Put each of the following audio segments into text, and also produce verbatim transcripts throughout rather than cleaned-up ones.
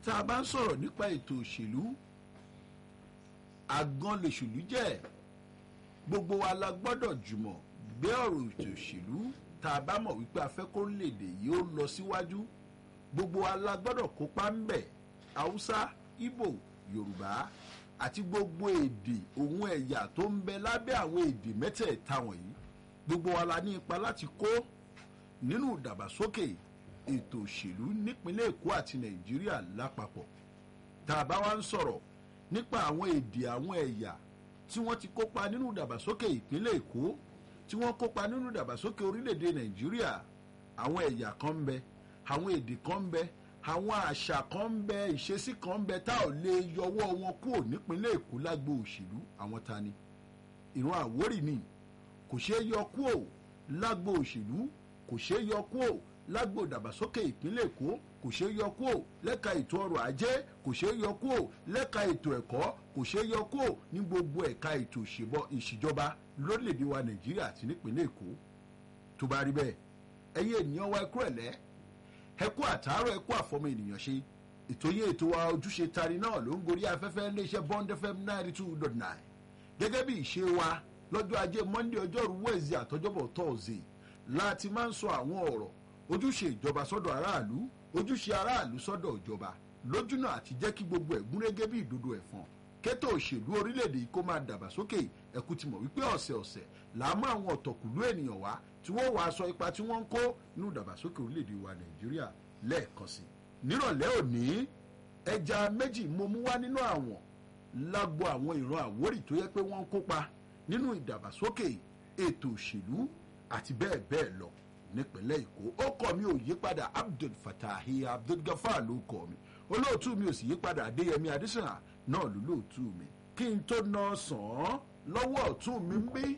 tá a bá ń sọ̀rọ̀ nípa ètò òṣèlú àgbọn lòṣèlú jẹ́ gbogbo wa la gbọ́dọ̀ jùmọ̀ gbé ọ̀rọ̀ ètò òṣèlú tá a bá mọ̀ wípé a fẹ́ kó lédè yìí ó lọ síwájú gbogbo wa la gbọ́dọ̀ kópa ń bẹ̀ haúsá ìgbò yorùbá àti gbogbo èdè òun ẹ̀yà tó ń bẹ lábẹ́ àwọn èdè mẹ́tẹ̀ẹ̀ta wọ̀nyí gbogbo wa la ní ipa láti kó nínú ìdàgbàsókè ètò òṣèlú nípínlẹ̀ èkó àti nàìjíríà lápapọ̀ tá a bá wá ń sọ̀rọ̀ nípa àwọn èdè àwọn ẹ̀yà tí wọ́n ti kópa nínú ìdàgbàsókè ìpínlẹ̀ èkó tí wọ́n kópa nínú ìdàgbàsókè orílẹ̀-èdè nàìjíríà àwọn ẹ̀yà kan ń bẹ àwọn èdè kan ń bẹ àwọn àṣà kan ń bẹ ìṣesí kan ń bẹ tá ò lè yọwọ́ wọn kúrò nípínlẹ̀ èkó lágbo òṣèlú àwọn ta ni ìran àwórì ni kò ṣeé yọ kúrò lágbo òṣèlú kò ṣeé yọ kúrò lágbo ìdàgbàsókè ìpínlẹ̀ èkó kò ṣeé yọ kúrò lẹ́ka ètò ọrọ̀ ajé kò ṣeé yọ kúrò lẹ́ka ètò ẹ̀kọ́ kò ṣeé yọ kúrò ní gbogbo ẹ̀ka ètò ìṣèjọba lórílẹ̀‐èdè wa nàìjíríà àti nípínlẹ̀ èkó tó bá rí bẹ́ẹ̀ ẹ̀yin ènìyàn wa ẹkú ẹ̀lẹ́ ẹkú àtàárọ̀ ẹkú àfọmọ ènìyàn ṣe ètò yẹn ètò wa ojúṣe tari náà ló ń gorí afẹ́fẹ́ iléeṣẹ́ Bond F M ninety two dot nine gẹ́gẹ́ bí ìṣe wa lọ́jọ́ ajé Monday ọjọ́rú Wednesday àtọjọ́bọ̀ Thursday láti máa ń sọ àwọn ọ̀rọ̀ ojúṣe ìjọba sọ́dọ̀ aráàlú ojúṣe aráàlú sọ́dọ̀ ìjọba lójúnà àti jẹ́ kí gbogbo ẹ̀ gúnrégé bí ìdodo ẹ̀fọn kétò òṣèlú orílẹ̀-èdè yìí kó máa dàgbàsókè ẹ̀kú ti mọ̀ wípé ọ̀sẹ̀ ọ̀sẹ̀ là mú àwọn ọ̀tọ̀kùlú ènìyàn wá tí wọ́n wàá sọ ipa tí wọ́n ń kó nínú ìdàgbàsókè orílẹ̀-èdè wa nàìjíríà lẹ́ẹ̀kan sí nírọ̀lẹ́ òní ẹja méjì mo mú wá nínú àwọn lágbo àwọn ìran àwórì tó yẹ pé wọ́n ń kópa nínú ìdàgbàsókè ètò òṣèlú àti bẹ́ẹ̀ bẹ́ẹ̀ lọ nípínlẹ̀ èkó ó kọ́ mi ò yípadà Abdul Fatahi Abdul Gafar ló kọ́ mi olóòtú mi ò sì yípadà Adéyẹmí Adésànyà náà ló lóòtú mi kí n tó na sàn án lọ́wọ́ ọ̀tún mi ń bí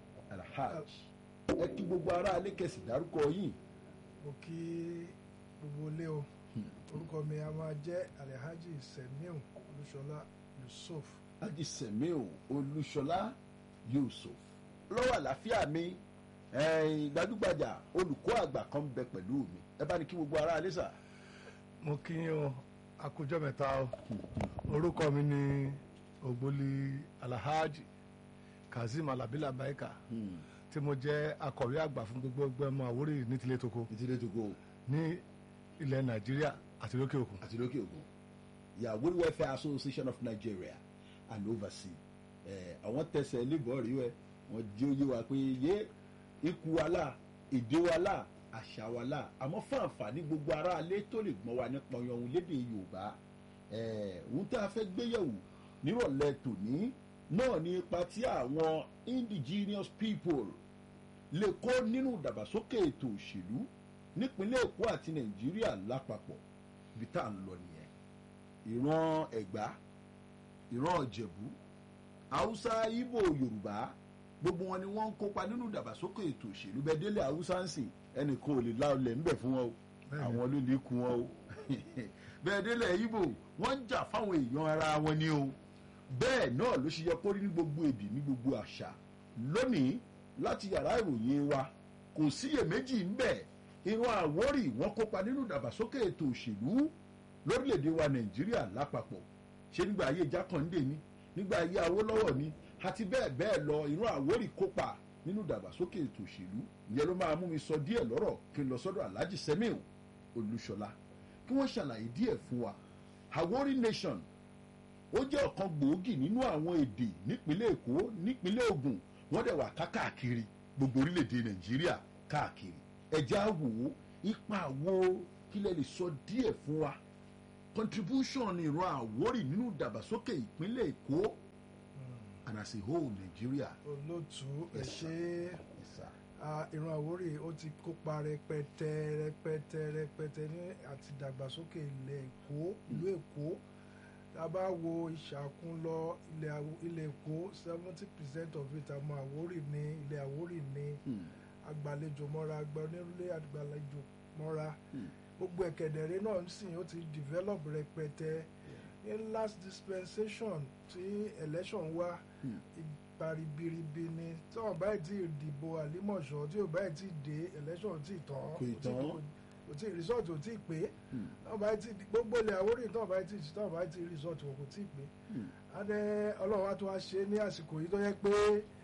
Alhaji ẹ kí gbogbo ará alẹ́ kẹsì dárúkọ yìí. mo kí gbogbo ilé o orúkọ mi a máa jẹ́ Alhaji Semiu Olúṣọlá Yusuf. Alhaji Semiu Olúṣọlá Yusuf lọ́wọ́ àlàáfíà mi gbajúgbajà olùkọ́ àgbà kan bẹ pẹ̀lú mi ẹ bá ní kí gbogbo ará alẹ́ sà. mo kí yín o àkójọ mẹ́ta o orúkọ mi ni ògbólì Alhaji Kazeem Alabila Baika tí mo jẹ́ akọ̀wé àgbà fún gbogbo ẹgbẹ́ ọmọ Àwórì ní tilé toko ìtìlẹ̀ tòkó ní ilẹ̀ Nàìjíríà àti lókè òkun. àti lókè òkun Àwórì Welfare Association of Nigeria and overseas àwọn tẹsẹ̀ lébọ̀ rí wẹ́ wọ́n jẹ́ oyé wa pé yé ikú wa là èdè wa là àṣà wa là àmọ́ fún àǹfààní gbogbo ará alẹ́ tó lè gbọ́n wa nípa ọyàn lédè Yorùbá ohun tá a fẹ́ gbéyẹ̀wò nírọ̀lẹ́ tòní náà ní ipa tí àwọn indigenous people lè kó nínú ìdàgbàsókè ètò òṣèlú nípínlẹ̀ Èkó àti Nàìjíríà lápapọ̀ ibi tá à ń lọ nìyẹn ìran Ẹ̀gbá ìran Ìjẹ̀bú Haúsá Ìgbò Yorùbá gbogbo wọn ni wọ́n ń kópa nínú ìdàgbàsókè ètò òṣèlú bẹ́ẹ̀ délé Haúsá ń sìn ẹnìkan ò lè la ọlẹ̀ ńbẹ̀ fún wọn o àwọn ló lè kú wọn o bẹ́ẹ̀ délé Ìgbò wọ́n ń jà fáwọn èèyàn ara wọn ni o bẹ́ẹ̀ náà ló ṣe yẹ kó rí ní gbogbo èdè ní gbogbo àṣà lónìí láti yàrá ìròyìn wa kò síyèméjì ń bẹ ìran Àwórì wọ́n kópa nínú ìdàgbàsókè ètò òṣèlú lórílẹ̀‐èdè wa Nàìjíríà lápapọ̀ ṣé nígbà ayé Jákàndé ni nígbà ayé Awólọ́wọ̀ ni àti bẹ́ẹ̀ bẹ́ẹ̀ lọ ìran Àwórì kópa nínú ìdàgbàsókè ètò òṣèlú ìyẹn ló máa mú mi sọ díẹ̀ lọ́rọ̀ kí n lọ sọ́dọ̀ Alhaji Semiu Olúṣọlá kí wọ́n ṣàlàyé díẹ̀ fún wa Àwórì nation ó jẹ́ ọ̀kan gbòógì nínú àwọn èdè nípínlẹ̀ Èkó nípínlẹ̀ Ògùn wọ́n dẹ̀ wà káàkiri gbogbo orílẹ̀-èdè Nàìjíríà káàkiri ẹ̀já wò ó ipa wo kí lẹ lè sọ díẹ̀ fún wa contribution ìran Àwórì nínú ìdàgbàsókè ìpínlẹ̀ Èkó and as a whole Nàìjíríà. olótú ẹ ṣe ìran Àwórì ó ti kópa rẹpẹtẹ rẹpẹtẹ rẹpẹtẹ ní àti ìdàgbàsókè ilẹ̀ Èkó ìlú Èkó tá a bá wo ìṣàkún lọ ilẹ̀ Èkó seventy percent of it àmọ́ Àwórì ní ilẹ̀ Àwórì ní agbàlejò mọ́ra agba onírúlé agbàlejò mọ́ra gbogbo ẹ̀kẹ̀dẹ̀rẹ́ náà sìn ó ti develop rẹpẹtẹ ní last dispensation tí election wá ìparibiribi ni tí wọn báyìí ti dìbò Àlímọ̀ṣọ́ tí ò báyìí ti dé election ti tán kò tí resort ò tí ì pé ọba ti gbogbo ilẹ̀ Àwórì tó ọba ti tó ọba ti resort wọn kò tí ì pé adé Ọlọ́run wa tó wá ṣe ní àsìkò yìí tó yẹ pé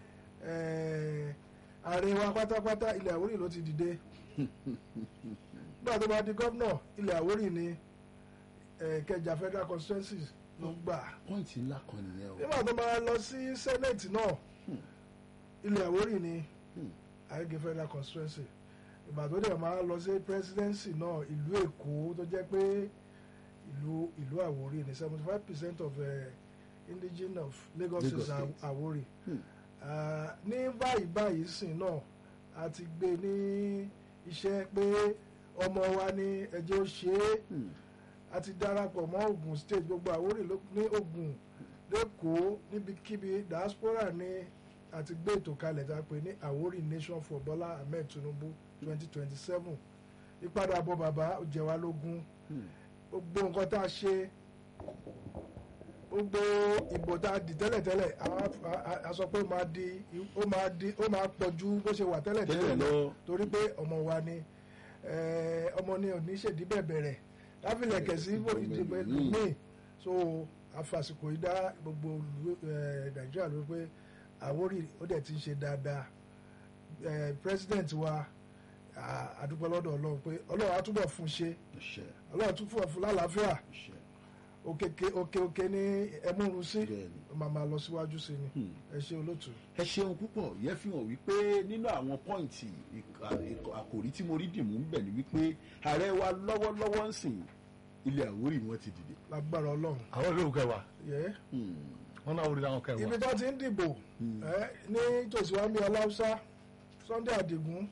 ààrẹ wa pátápátá ilẹ̀ Àwórì ló ti dìde nígbà tó bá di gómìnà ilẹ̀ Àwórì ni Ìkẹjà federal constituencies ló gbà. pọ́ǹtì ńlá kan nìyẹn o. nígbà tó máa lọ sí senate náà ilẹ̀ Àwórì ni Agége federal constituency ìgbà tó dẹ̀ máa lọ sí presidency náà ìlú Èkó tó jẹ́ pé ìlú ìlú Àwórì ni seventy five percent of uh, indigene of Lagos is Àwórì. ní báyìí báyìí sìn náà a ti gbé ní iṣẹ́ pé ọmọ wa ní ẹjẹ́ ó ṣe é a ti darapọ̀ mọ́ Ògùn state gbogbo Àwórì ní Ògùn lẹ́kọ̀ọ́ níbikíbi diaspora ní àti gbé ètò kalẹ̀ tá a pè ní Àwórì nation for Bọ́lá Ahmed Tinubu twenty twenty seven ìpadàbọ̀ bàbá ó jẹ wá lógún gbogbo nǹkan tá a ṣe gbogbo ìbò tá a dì tẹ́lẹ̀tẹ́lẹ̀ a sọ pé ó máa di ó máa di ó máa pọ̀ ju bó ṣe wà tẹ́lẹ̀tẹ́lẹ̀ lọ torí pé ọmọ wa ni ọmọ ni ò ní ṣèdí bẹ̀bẹ̀rẹ̀ láfilẹ̀ kẹ̀sí ìdìbò míì so àfàsìkò yìí dá gbogbo Nàìjíríà lórí pé Àwórì ó dẹ̀ ti ń ṣe dáadáa president wa àdúpẹ́ lọ́dọ̀ Ọlọ́run pé Ọlọ́run á túbọ̀ fún ṣe Ọlọ́run á túbọ̀ fún lálàáfíà òkè òkè òkè ní ẹmúrun sí màmá lọ síwájú sí ni ẹ ṣe olóòtú. ẹ ṣeun púpọ̀ yẹ fi hàn wípé nínú àwọn pọ́ìntì àkòrí tí mo rí dìmú ń bẹ̀ ni wípé ààrẹ wa lọ́wọ́lọ́wọ́ ń sìn ilẹ̀ Àwórì ni wọ́n ti dìde. lágbára Ọlọ́run. àwọn olóògùn kẹwàá wọn náà wọlé láwọn kẹwàá. ibi tó ti ń dìbò ní tòsí wa ní Aláùsá Sunday Adigun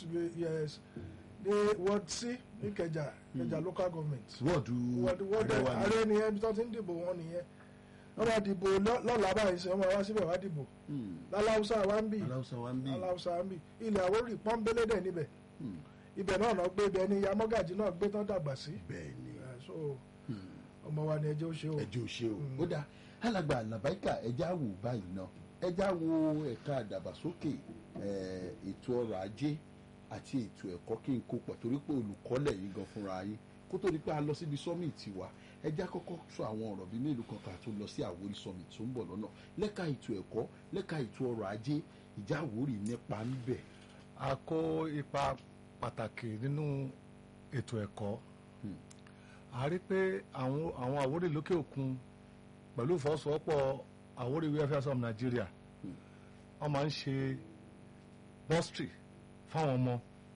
ní ward c ní Ìkẹjà Ìkẹjà local government. wọ́ọ̀dù wọ́ọ̀dù ààrẹ nìyẹn ibi tó ti ń dìbò wọn nìyẹn wọ́n máa dìbò lọ́la báyìí sọ wọ́n máa wá síbẹ̀ wá dìbò láláùsá wa ń bì láláùsá wa ń bì ilẹ̀ Àwórì pọ́nbélé dẹ̀ níbẹ̀ ibẹ̀ náà náà gbé ibẹ̀ ni Yamọ́gàjì náà gbé tán dàgbà sí. bẹ́ẹ̀ni so ọmọ wa ni ẹjẹ́ ó ṣe o. ẹjẹ́ ó ṣe o ó dáa alàgbà Làbáìkà ẹjẹ́ á wò báyìí náà ẹjẹ́ á wo ẹ̀ka àdàgbàsókè ètò ọrọ̀ ajé àti ètò ẹ̀kọ́ kí n kó pọ̀ torí pé olùkọ́lẹ̀ yìí gan fúnra yín kó tó di pé a lọ síbi summit wa ẹjẹ́ àkọ́kọ́ sọ àwọn ọ̀rọ̀ bíi mélòó kan ká tó lọ sí Àwórì summit tó ń bọ̀ lọ́nà lẹ́ka ètò ẹ̀kọ́ lẹ́ka ètò ọrọ̀ ajé ìjà Àwórì nípa ń bẹ̀. a kó ipa pàtàkì nínú ètò ẹ̀kọ́ a rí pé àwọn àwọn Àwórì lókè òkun pẹ̀lú ìfọwọ́sowọ́pọ̀ Àwórì Welfare Association of Nigeria wọ́n máa ń ṣe bursary fáwọn ọmọ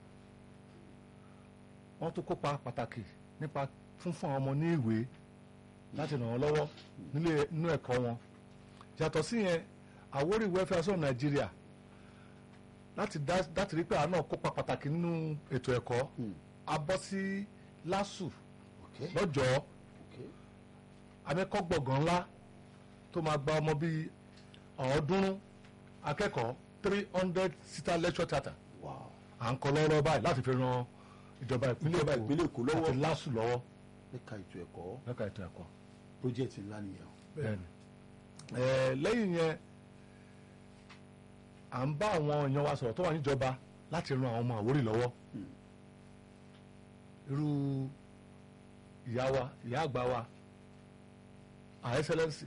wọ́n tún kópa pàtàkì nípa fúnfún àwọn ọmọ ní ìwé láti ràn wọ́n lọ́wọ́ nílé inú ẹ̀kọ́ wọn yàtọ̀ sí yẹn Àwórì Welfare Association of Nigeria láti dá láti rí pé àwọn náà kópa pàtàkì nínú ètò ẹ̀kọ́ a bọ́ sí LASU lọ́jọ́ amẹ́kọ́gbọ̀ngàn ńlá tó máa gba ọmọ bíi ọ̀ọ́dúnrún akẹ́kọ̀ọ́ three hundred seater lecture theatre à ń kọ́ lọ́wọ́ báyìí láti fi ran ìjọba ìpínlẹ̀ Èkó lọ́wọ́ àti LASU lọ́wọ́ lẹ́ka ètò ẹ̀kọ́ lẹ́ka ètò ẹ̀kọ́ project ńlá nìyẹn. bẹ́ẹ̀ni lẹ́yìn yẹn à ń bá àwọn èèyàn wa sọ̀rọ̀ tó wà níjọba láti ran àwọn ọmọ Àwórì lọ́wọ́ irú ìyá wa ìyá àgbà wa Her Excellency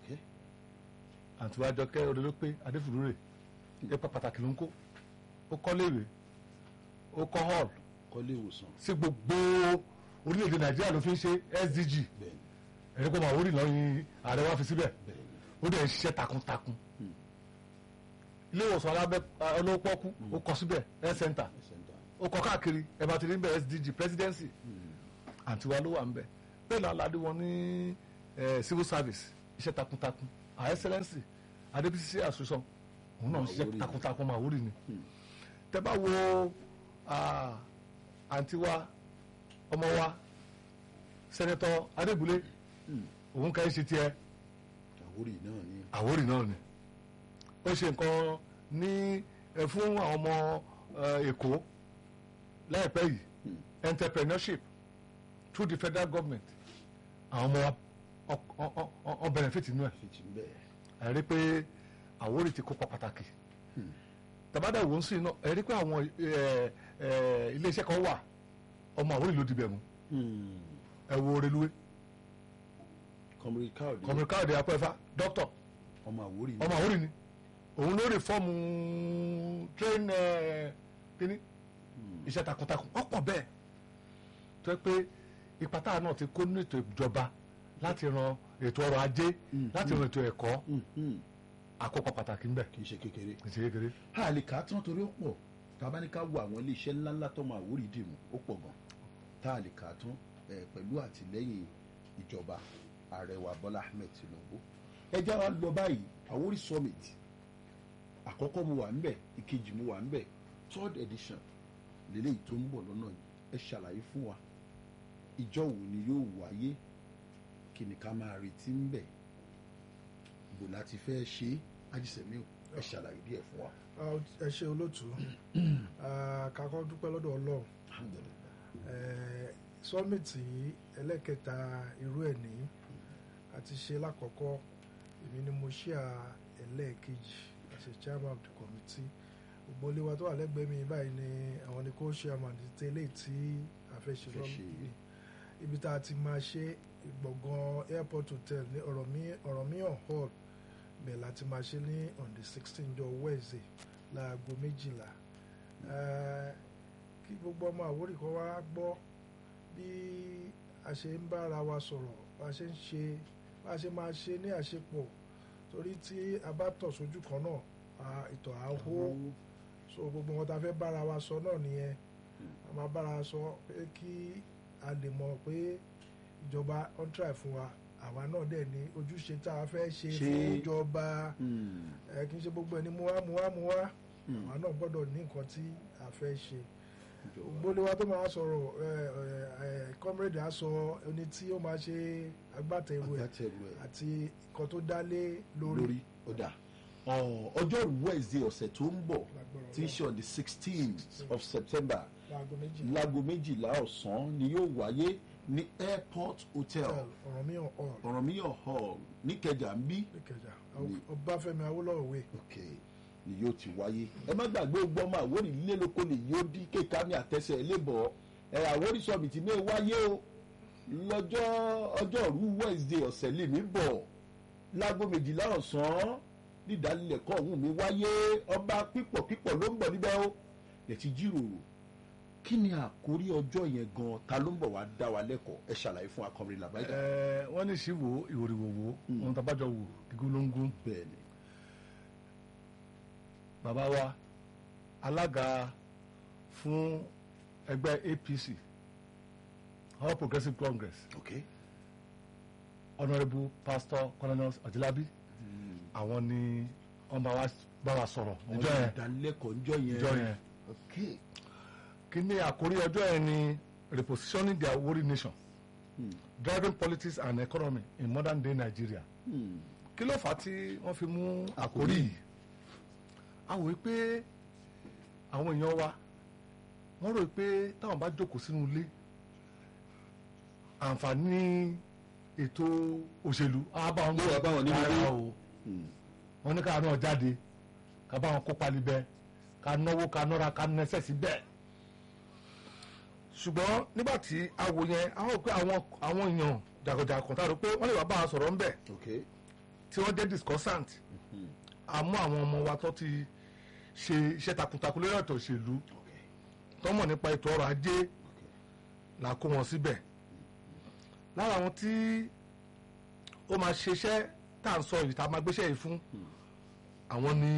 àti wájọ kẹ́ Odolópé Adéfúrúrè ipa pàtàkì ló ń kó ó kọ́ léèwé ó kọ́ hall kọ́lé ìwòsàn sí gbogbo orílẹ̀-èdè Nàìjíríà ló fi ń ṣe S D G ẹ̀rí pé Àwórì lọ́yìn ààrẹ wa fi síbẹ̀ ó dẹ̀ ń ṣiṣẹ́ takuntakun ilé ìwòsàn alábẹ́ olóòpọ́kú ó kọ́ síbẹ̀ health center ó kọ́ káàkiri ẹ̀ bá ti rí ń bẹ̀ S D G presidency àǹtí wa ló wà ń bẹ̀ bẹ́ẹ̀ ni aládé wọn ní civil service iṣẹ́ takuntakun Her Excellency Adébísí Àsùsàn òun náà ṣiṣẹ́ takuntakun Àwórì ni tẹ́ bá wo àǹtí wa ọmọ wa sẹ́nẹ́tọ̀ Adébúlé òun kàn ń ṣe tiẹ̀ Àwórì náà ni Àwórì náà ni ó ṣe nǹkan ní fún àwọn ọmọ Èkó láìpẹ́ yìí entrepreneurship through the federal government àwọn ọmọ ọ benefit nínú ẹ̀ ẹ̀ rí pé Àwórì ti kópa pàtàkì tàbádà wò ń sìn náà ẹ̀ rí pé àwọn iléeṣẹ́ kan wà ọmọ Àwórì ló dibẹ̀ mú ẹ wo reluwé Comrade Káyọ̀dé Comrade Káyọ̀dé Apẹ́fà dókítà ọmọ Àwórì ni. ọmọ Àwórì ni òun ló rí fọ́ọ̀mù train kíní iṣẹ́ takuntakun ọ̀pọ̀ bẹ́ẹ̀ tó yẹ pé ipa táà náà ti kó nínú ètò ìjọba láti ran ètò ọrọ̀ ajé láti ran ètò ẹ̀kọ́ àkópa pàtàkì ńbẹ. kì í ṣe kékeré. kì í ṣe kékeré. a lè kà á tán torí ó pọ̀ tá a bá ní ká wo àwọn iléeṣẹ́ ńláńlá tọ́mọ Àwórì dìmú ó pọ̀ gan tá a lè kà á tán pẹ̀lú àtìlẹ́yìn ìjọba ààrẹ wa Bọ́lá Ahmed Tinubu. ẹ já wa lọ báyìí Àwórì summit àkọ́kọ́ mo wà ńbẹ̀ ìkejì mo wà ńbẹ̀ third edition lélẹ́yìí tó ń bọ̀ lọ́nà yìí ẹ ṣàlàyé fún wa ìjọ wo ni yóò wáyé kí ni ká máa retí ńbẹ̀ bò láti fẹ́ ṣe ajísẹ̀mí ẹ ṣàlàyé díẹ̀ fún wa. ẹ ṣe olóòtú kakọ́ dúpẹ́ lọ́dọ̀ Ọlọ́run sọ́mìtì ẹlẹ́kẹta irú ẹ̀ ní àti ṣe lákọ̀ọ́kọ́ èmi ni mo ṣe ẹlẹ́ẹ̀kejì as a chairman of the committee gbogbo ilé wa tó wà lẹ́gbẹ̀ẹ́ mi báyìí ni àwọn ni co-chairman ti tẹ́lẹ̀ tí a fẹ́ ṣe lọ́mìtì ibi tá a ti máa ṣe gbọ̀ngàn airport hotel ní Ọ̀rànmíyàn hall bẹ́ẹ̀ láti máa ṣe ní on the sixteen jọ Wednesday láago méjìlá kí gbogbo ọmọ Àwórì kan wá gbọ́ bí a ṣe ń bára wa sọ̀rọ̀ bá a ṣe ń ṣe bá a ṣe máa ṣe ní àṣepọ̀ torí tí a bá tọ̀ sójú kan náà ìtọ̀ á hó so gbogbo wọn ta fẹ́ bára wa sọ náà nìyẹn a máa bára wa sọ pé kí a lè mọ̀ pé ìjọba on try fún wa àwa náà dẹ̀ ní ojúṣe tá a fẹ́ ṣe fún ìjọba ẹ kì í ṣe gbogbo ẹni mú wá mú wá mú wá àwa náà gbọ́dọ̀ ní nǹkan tí a fẹ́ ṣe gbólé wa tó máa sọ̀rọ̀ comrade á sọ ẹni tí ó máa ṣe agbátẹrù ẹ̀ àti nǹkan tó dálé lórí. ọjọ́ Wednesday ọ̀sẹ̀ tó ń bọ̀ tí í ṣe on the sixteenth of September láago méjìlá ọ̀sán ni yóò wáyé ní airport hotel Ọ̀rànmíyàn hall Ọ̀rànmíyàn hall níkẹjà ń bí. níkẹjà Ọbáfẹ́mi Awólọ́wọ̀ way. okay ni yóò ti wáyé ẹ má gbàgbé gbọ́mọ Àwórì lílé lóko lè yóò dí kéka ní àtẹsẹ̀ ẹlẹ́bọ̀ ẹ Àwórì summit ní wáyé o lọ́jọ́ ọjọ́rú Wednesday ọ̀sẹ̀ lè mí bọ̀ láago méjìlá ọ̀sán nídàálẹ̀kọ́ ọ̀hún mi wáyé ọba pípọ̀ pípọ̀ ló ń bọ̀ níbẹ̀ o lè ti jíròrò kí ni àkórí ọjọ́ yẹn gan ta ló ń bọ̀ wá dá wa lẹ́kọ̀ọ́ ẹ ṣàlàyé fún akọrin làbájá. ẹ wọ́n ní ìṣìwò ìwòrìwòwò ohun tàbájọ wò gígúnlógún. bẹ́ẹ̀ni. bàbá wa alága fún ẹgbẹ́ A P C All Progressive Congress okay. Honourable Pastor Colonel Ajilabi àwọn ni wọ́n bá wa sọ̀rọ̀ ọjọ́ yẹn ìdánilẹ́kọ̀ọ́ ọjọ́ yẹn ọjọ́ yẹn okay. kí ni àkórí ọjọ́ yẹn ni repositioning the Àwórì nation hmm. driving politics and economy in modern day Nigeria hmm. kí ló fà á tí wọ́n fi mú àkórí yìí a wò pé àwọn èèyàn wa wọ́n rò pé táwọn bá jókòó sínú ilé àǹfààní ètò òṣèlú àbáwọn rárá o wọ́n ní káwọn náà jáde ká báwọn kópa níbẹ̀ ká náwó ká nọ́ra ká nẹ́sẹ̀ síbẹ̀ ṣùgbọ́n nígbà tí a wò yẹn a rò pé àwọn àwọn èèyàn jàgọ̀jàgọ̀ tá a rò pé wọ́n lè wá bá a sọ̀rọ̀ ńbẹ̀ tí wọ́n jẹ́ discussant àmú àwọn ọmọ wa tó ti ṣe iṣẹ́ takuntakun lórí ọ̀tọ̀ òṣèlú tó mọ̀ nípa ètò ọrọ̀ ajé là kó wọn síbẹ̀ lára àwọn tí ó máa ṣe iṣẹ́ tá à ń sọ yìí tá a máa gbéṣẹ́ yìí fún àwọn ni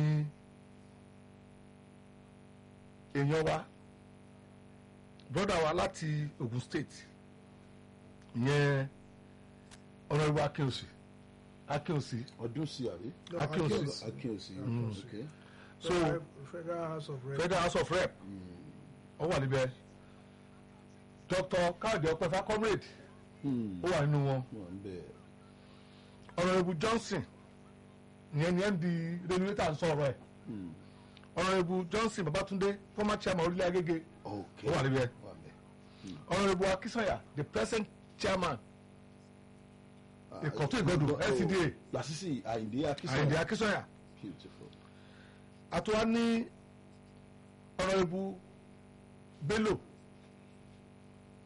èèyàn wa broda wa láti Ogun State ìyẹn Honourable Akínòsì Akínòsì ọdún sí àrí Akínòsì Akínòsì okay. so Federal House of Rep Federal House of Rep ó wà níbẹ̀ Doctor Káyọ̀dé Ọpẹ́fà comrade ó wà nínú wọn Honourable Johnson ìyẹn ni M D regulator ń sọ̀rọ̀ ẹ̀ Honourable Johnson Babatunde former chairman orílẹ̀ Agége ó wà níbẹ̀ Honourable Akínsànyà the present chairman Ìkọ̀tún Ìgbọ̀dù L C D A Lásìsì Àyìndé Akínsànyà Àyìndé Akínsànyà àtúwá ní Honourable Bello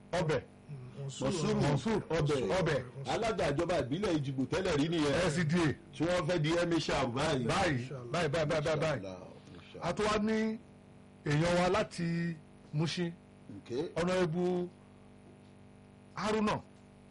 ọbẹ̀ Mọ̀súrù Mọ̀súrù ọbẹ̀ ọbẹ̀ alága ìjọba ìbílẹ̀ Ìjìgbò tẹ́lẹ̀ rí nìyẹn L C D A tí wọ́n fẹ́ di emisha báyìí. báyìí báyìí báyìí báyìí báyìí a tún wá ní èèyàn wa láti Mushin Honourable Haruna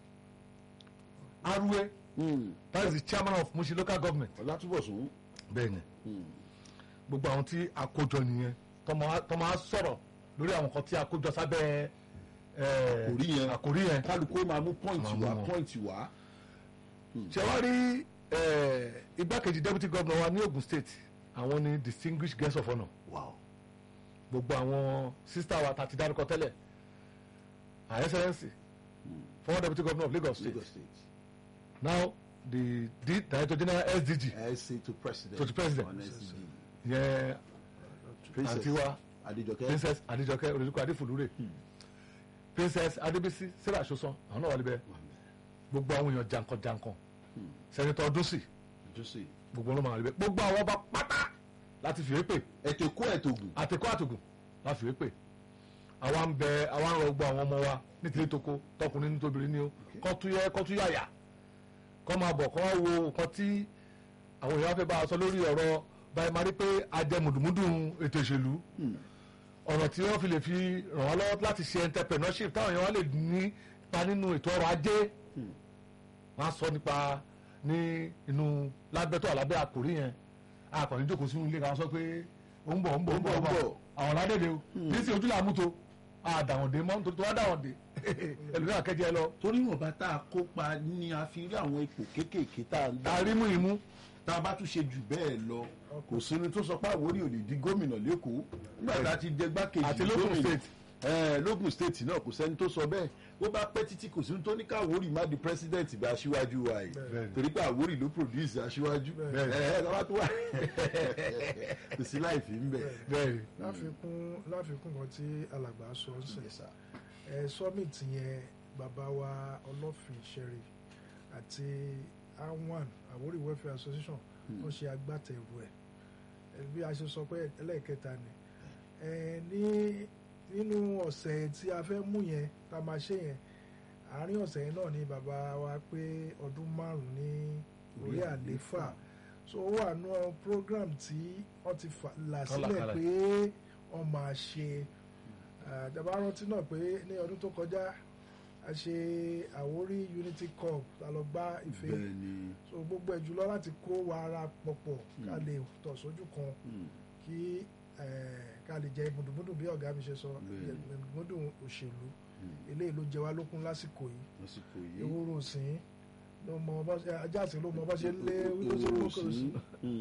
Aruwe that is the chairman of Mushin local government. Ọlátúbọ̀sún. bẹ́ẹ̀ni gbogbo àwọn tí a kó jọ nìyẹn tó máa sọ̀rọ̀ lórí àwọn kan tí a kó jọ sábẹ́ àkòrí yẹn àkòrí yẹn kálukú máa mú pọ́ìntì wá pọ́ìntì wá. ṣé wàá rí igbákejì deputy governor wa ní Ogun state àwọn ni distinguished guest of honour. Wow. gbogbo àwọn sista wa tàti dárúkọ tẹ́lẹ̀ her excellency mm. former deputy governor of Lagos state, Lagos state. now the the director general S D G S C to president to the president on S D G yẹn àǹtí wa Adéjọkẹ́ princess Adéjọkẹ́ Olùdíkọ̀ Adéfòlúrè princess Adébísí Sarah Sosan àwọn náà wà níbẹ̀ gbogbo àwọn èèyàn jankan jankan senator Ọdúnsì gbogbo ọlọ́mọ àwọn níbẹ̀ gbogbo àwọn ọba pátá láti fìwé pè ẹ̀tẹ̀kọ́ ẹ̀tọ̀gùn àtẹ̀kọ́ àtògùn láti fìwé pè àwa ń bẹ àwa ń rọ gbogbo àwọn ọmọ wa nítorí toko tọkùnrin nítòbìnrin ni ó kọ́ tún yẹ kọ́ tún yàyà kọ́ máa bọ̀ kọ́ wo nǹkan tí àwọn èèyàn fẹ́ bá a sọ lórí ọ̀rọ̀ báyìí máa rí pé ajẹmùdùmùdù ètò ìṣèlú ọ̀nà tí wọ́n fi lè fi ràn wá lọ́wọ́ láti ṣe entrepreneurship táwọn èèyàn wá lè nípa nínú ètò ọrọ̀ ajé wọ́n á sọ nípa ní inú lábẹ́tọ̀ àlábẹ́ àkòrí yẹn akọ̀ní jókòó sínú ilé kan sọ pé ó ń bọ̀ ó ń bọ̀ ó ń bọ̀ ó ń bọ̀ àwọn ládẹ́dẹ́ o ní sí ojúlẹ̀ àmúto àdàwọ̀dé mọ́ nítorí tó wá dàwọ̀dé ẹlòmíràn kẹ́jẹ́ lọ. torí wọn bá tá a kópa ní a fi rí àwọn ipò kéékèèké tá a ń gbà. arímú ìmú. tá a bá tún ṣe jù bẹ́ẹ̀ lọ kò sínú tó sọ pé Àwórì ò lè di gómìnà lẹ́kọ̀ọ́ nígbà tá a ti dé gbákejì àti lógùn state. lógùn state náà kò sẹ́ni tó sọ bẹ́ẹ̀ ó bá pẹ́ títí kò sínú tó ní ká Àwórì má di president bí aṣíwájú wa yìí torí pé Àwórì ló produce aṣíwájú ẹ̀ ẹ̀ lọ́wọ́ tó wà kò sí láìfì ń bẹ̀. láfikún láfikún kan tí alàgbà sọ ń sìn ẹ summit yẹn bàbá wa Ọlọ́fin Ṣẹ̀rí àti awan Àwórì welfare association wọ́n ṣe agbátẹrù ẹ̀ bí a ṣe sọ pé ẹlẹ́ẹ̀kẹta ni ẹ ní nínú ọ̀sẹ̀ tí a fẹ́ mú yẹn tá a máa ṣe yẹn àárín ọ̀sẹ̀ yẹn náà ni bàbá wa pé ọdún márùn-ún ní orí àléfà so ó wà nú program tí wọ́n ti là sílẹ̀ pé wọ́n máa ṣe àjàbá rántí náà pé ní ọdún tó kọjá a ṣe Àwórì Unity Cup la lọ gbá ife so gbogbo ẹ̀ jùlọ láti kó wa ara pọ̀pọ̀ ká lè tọ̀ sójú kan kí ká lè jẹ mùdùmùdù bí ọ̀gá mi ṣe sọ mùdùmùdù òṣèlú eléyìí ló jẹ wá lókun lásìkò yìí ewúro òsín ló mọ bá ṣe ajáàsìn ló mọ bá ṣe lé wíwọ́sọ lókè òsín.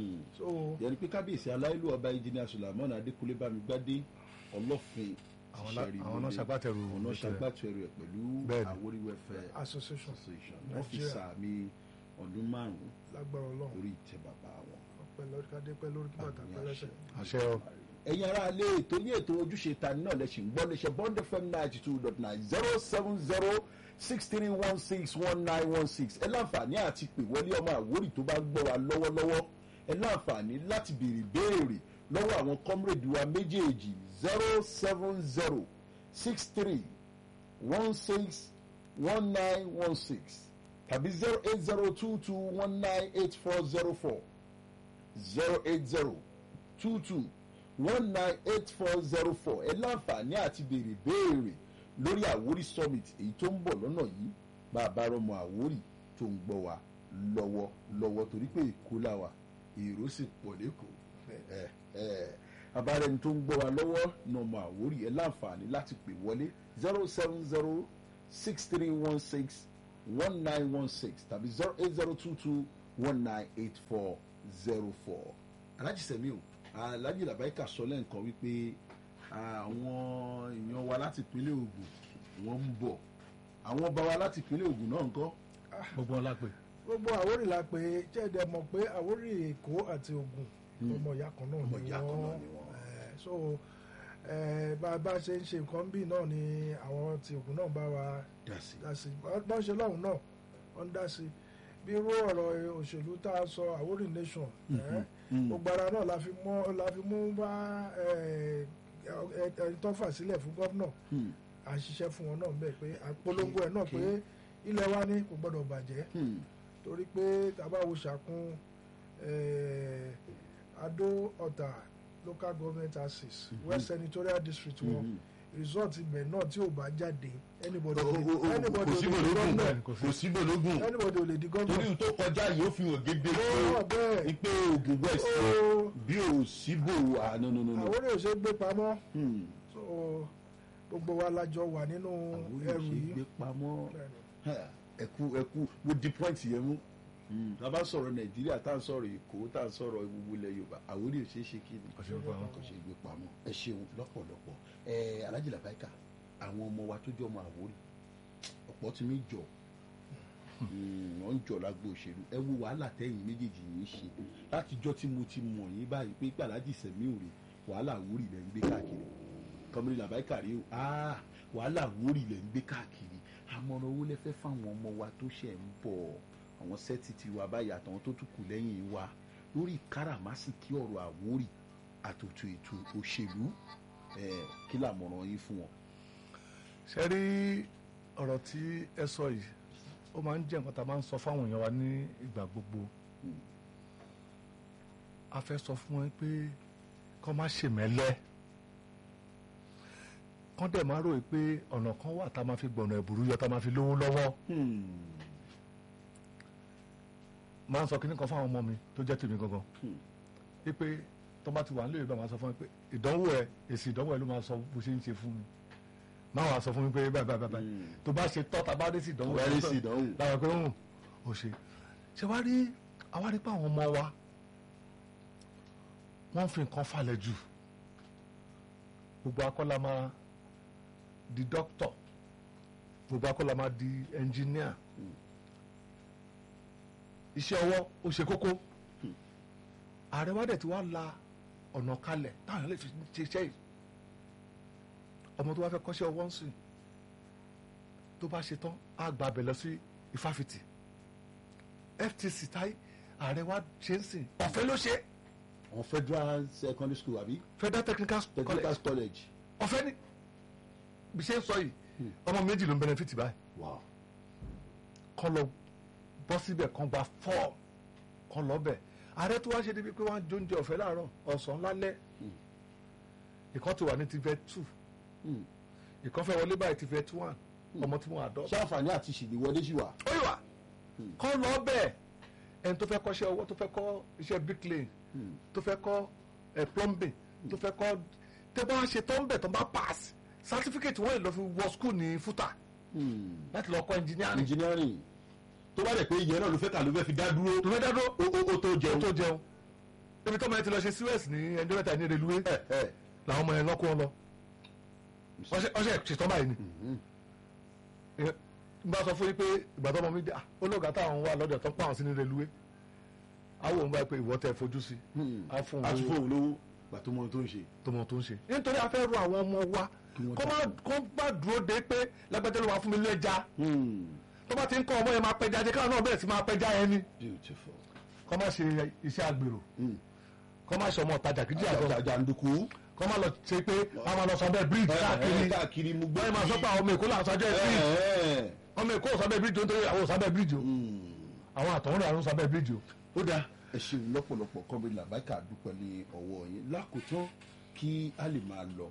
yẹni pé kábíyèsí aláìlú ọba engineer Sulaiman Adékúnlé Bámigbádé Ọlọ́fin àwọn náà ṣagbátẹrù ọ̀nà ṣagbátẹrù ẹ̀ pẹ̀lú Àwórì welfare association wọ́n fi sàmì ọdún márùn-ún lágbára Ọlọ́run lórí ìtẹ́ bàbá wọn. ọpẹ́ lórí kádé pẹ́ lórí kí bàtà pẹ́ lẹ́sẹ̀. àṣẹ o. ẹ̀yin ará ilé ètò ní ètò ojúṣe tani náà lẹ́sìn ń gbọ́ léṣe Bond F M ninety two dot nine zero seven zero six three one six one nine one six ẹ láǹfààní àti pè wọlé ọmọ Àwórì tó bá gbọ́ wa lọ́wọ́lọ́wọ́ ẹ láǹfààní láti béèrè béèrè lọ́wọ́ àwọn comrade wa méjèèjì zero seven zero six three one six one nine one six tàbí zero eight zero two two one nine eight four zero four zero eight zero two two one nine eight four zero four ẹ láǹfààní àti béèrè béèrè lórí Àwórì summit èyí tó ń bọ̀ lọ́nà yìí bá a bá rọmọ Àwórì tó ń gbọ́ wa lọ́wọ́ lọ́wọ́ torí pé Èkó la wà èrò sì pọ̀ lẹ́kọ̀ọ́ abárẹni tó ń gbọ́ wa lọ́wọ́ nọmọ Àwórì ẹ láǹfààní láti pè wọlé zero seven zero six three one six one nine one six tàbí zero eight zero two two one nine eight four zero four. Alhaji Semiu Alhaji Labaika sọ lẹ́ǹkan wípé àwọn èèyàn wa láti ìpínlẹ̀ Ògùn wọ́n ń bọ̀ àwọn ọba wa láti ìpínlẹ̀ Ògùn náà ń kọ́. gbogbo wọn la pè. gbogbo Àwórì la pè jẹ́ẹ̀dẹ̀ mọ̀ pé Àwórì Èkó àti Ògùn ọmọ ìyá kan náà ni wọ́n so bá a bá ṣe ń ṣe nǹkan bí náà ni àwọn ti Ògùn náà bá wa dá sí bá ń ṣe lọ́hùn náà wọ́n ń dá sí bí irú ọ̀rọ̀ òṣèlú tá a sọ Àwórì nation gbogbo ara náà la fi mú bá ẹni tó fà sílẹ̀ fún gómìnà à ń ṣiṣẹ́ fún wọn náà bẹ́ẹ̀ pé àpolongo ẹ̀ náà pé ilẹ̀ wa ní kò gbọ́dọ̀ bàjẹ́ torí pé tàbá wo ṣàkún Adó Ọ̀tà local government axis mm-hmm. West Senatorial District wọn mm-hmm. result ibẹ̀ náà tí ò bá jáde anybody ò lè di gómìnà kò sí bòlógún anybody ò lè di gómìnà torí tó kọjá yìí ó fi hàn gédé pé Ògùn West bí ò sí bò àná nínú. àwọn èrò ṣe gbé pamọ́ so gbogbo wa lájọ wà nínú ẹrù yìí. àwọn èrò ṣe gbé pamọ́ ẹkú ẹkú wo di point yẹn mú tá a bá sọ̀rọ̀ Nàìjíríà tá a sọ̀rọ̀ Èkó tá a sọ̀rọ̀ gbogbo ilẹ̀ Yorùbá àwọn èrò ṣe é ṣe kí ni kò ṣe gbé pamọ́ ẹ ṣeun lọ́pọ̀lọpọ̀ ẹ Alhaji Labaika àwọn ọmọ wa tó jọ ọmọ Àwórì ọ̀pọ̀ tí mi jọ wọ́n ń jọ lágbo òṣèlú ẹ wo wàhálà tẹ́yìn méjèèjì yìí ṣe látijọ́ tí mo ti mọ̀ yín báyìí pé Alhaji Sẹ̀míù rè wàhálà Àwórì lẹ́ ń gbé káàkiri kọ́mílì Labaika rè ó wàhálà Àwórì lẹ́ ń gbé káàkiri àmọ̀ràn owó lẹ́fẹ́ fáwọn ọmọ wa tó ṣẹ̀ ń bọ̀ àwọn sẹ́ẹ̀tì tiwa báyìí àtàwọn tó tún kù lẹ́yìn wa lórí káràmásìkí ọ̀rọ̀ Àwórì àtòtò ètò òṣèlú kí làmọ̀ràn yín fún wọn. ṣe rí ọ̀rọ̀ tí ẹ sọ yìí ó máa ń jẹ́ nǹkan tá a máa ń sọ fáwọn èèyàn wa ní ìgbà gbogbo a fẹ́ sọ fún wọn pé kọ́ má ṣe mẹ́lẹ́ kọ́ dẹ̀ máa rò pé ọ̀nà kan wà tá a máa fi gbọ̀nà ẹ̀bùrú yọ tá a máa fi lówó lọ́wọ́ máa ń sọ kíní kan fáwọn ọmọ mi tó jẹ́ tèmi gangan pé tó bá ti wà nílé ìgbà máa sọ fún mi pé ìdánwò ẹ èsì ìdánwò ẹ ló máa sọ bó ṣe ń ṣe fún mi máa wà sọ fún mi pé báyìí báyìí báyìí tó bá ṣe tọ́ ta bá dé sí ìdánwò ẹ láwọn pé ń ò ṣe ṣe wá rí àwa rí pé àwọn ọmọ wa wọ́n fi nǹkan falẹ̀ jù gbogbo akọ́lá máa di dókítọ̀ gbogbo akọ́lá máa di ẹnjìníà iṣẹ́ ọwọ́ ó ṣe kókó ààrẹ wa dẹ̀ ti wá la ọ̀nà kalẹ̀ táwọn lè fi ṣe iṣẹ́ yìí ọmọ tó bá fẹ́ kọ́ṣẹ́ ọwọ́ ń sìn tó bá ṣe tán á gba abẹ lọ sí ifáfitì F T C táyé ààrẹ wa ṣe ń sìn ọ̀fẹ́ ló ṣe. on federal secondary school àbí. federal technical technical college. ọ̀fẹ́ ni bí ṣe ń sọ yìí ọmọ méjì ló ń benefit báyìí. wow. kọ́ lọ bọ́ síbẹ̀ kan gba fọ́ọ̀mù kan lọ bẹ̀ ààrẹ tó wá ṣe débi pé wọ́n á jóúnjẹ ọ̀fẹ́ láàárọ̀ ọ̀sán lálẹ́ ìkan ti wà ní ti vet two ìkan fẹ́ wọlé báyìí ti vet one ọmọ tí wọ́n àdọ́. ṣáfàní àti ṣìlìwọlé ṣì wà. ó yìí wà kọ́ lọ bẹ̀ ẹni tó fẹ́ kọ́ṣẹ́ ọwọ́ tó fẹ́ kọ́ iṣẹ́ bricklayer tó fẹ́ kọ́ plumbing tó fẹ́ kọ́ tẹ́ bá ṣe tó ń bẹ̀ tó bá pass certificate wọ́n lè lọ fi wọ school ní fúta láti lọ kọ́ engineering. engineering tó bá dẹ̀ pé ìyẹn náà ló fẹ́ kà ló fẹ́ fi dá dúró. tó fẹ́ dá dúró o tó jẹun. o tó jẹun. ebi tó máa ti lọ ṣe suez ní ẹjọ́ mẹ́ta ní reluwé làwọn ọmọ yẹn lọ́kọ́ wọn lọ. ọṣẹ ṣètọ́ báyìí ni. n bá sọ fún yín pé ìgbà tó ọmọ mi dé olóògá táwọn wà lọ́dọ̀ tó ń pàwọn sí ní reluwé. àwọn òun bá pé ìwọ tẹ fojú sí. a fún òun lówó gbà tó mọ tó ń ṣe. tó mọ tó ń ṣe. nítorí a fẹ́ rọ àwọn ọmọ wa kó má dúró de pé lágbájá ló wà fún mi lẹ́ja tó bá ti ń kọ́ ọmọ yẹn máa pẹja jẹ káwọn náà bẹ̀rẹ̀ sí máa pẹja yẹn ni. beautiful. kọ́ máa ṣe iṣẹ́ àgbèrò kọ́ máa ṣe ọmọ ọ̀tajà kìí jẹ́ àjọ àjàǹdùkú kọ́ máa lọ ṣe pé wọ́n máa lọ sọ bẹ́ẹ̀ bíríìjì káàkiri káàkiri mú gbé. wọ́n máa sọ pé àwọn ọmọ èkó là ń sọjọ́ bíríìjì ọmọ èkó ò sọ bẹ́ẹ̀ bíríìjì nítorí àwọn ò sọ bẹ́ẹ̀ bíríìjì o àwọn àtọ̀hún rẹ̀ àrùn sọ bẹ́ẹ̀ bíríìjì o. ó dáa ẹ ṣeun lọ́pọ̀lọpọ̀ kọ́mí Labaika dúpẹ́ ní ọwọ́ yín lákòótán kí a lè máa lọ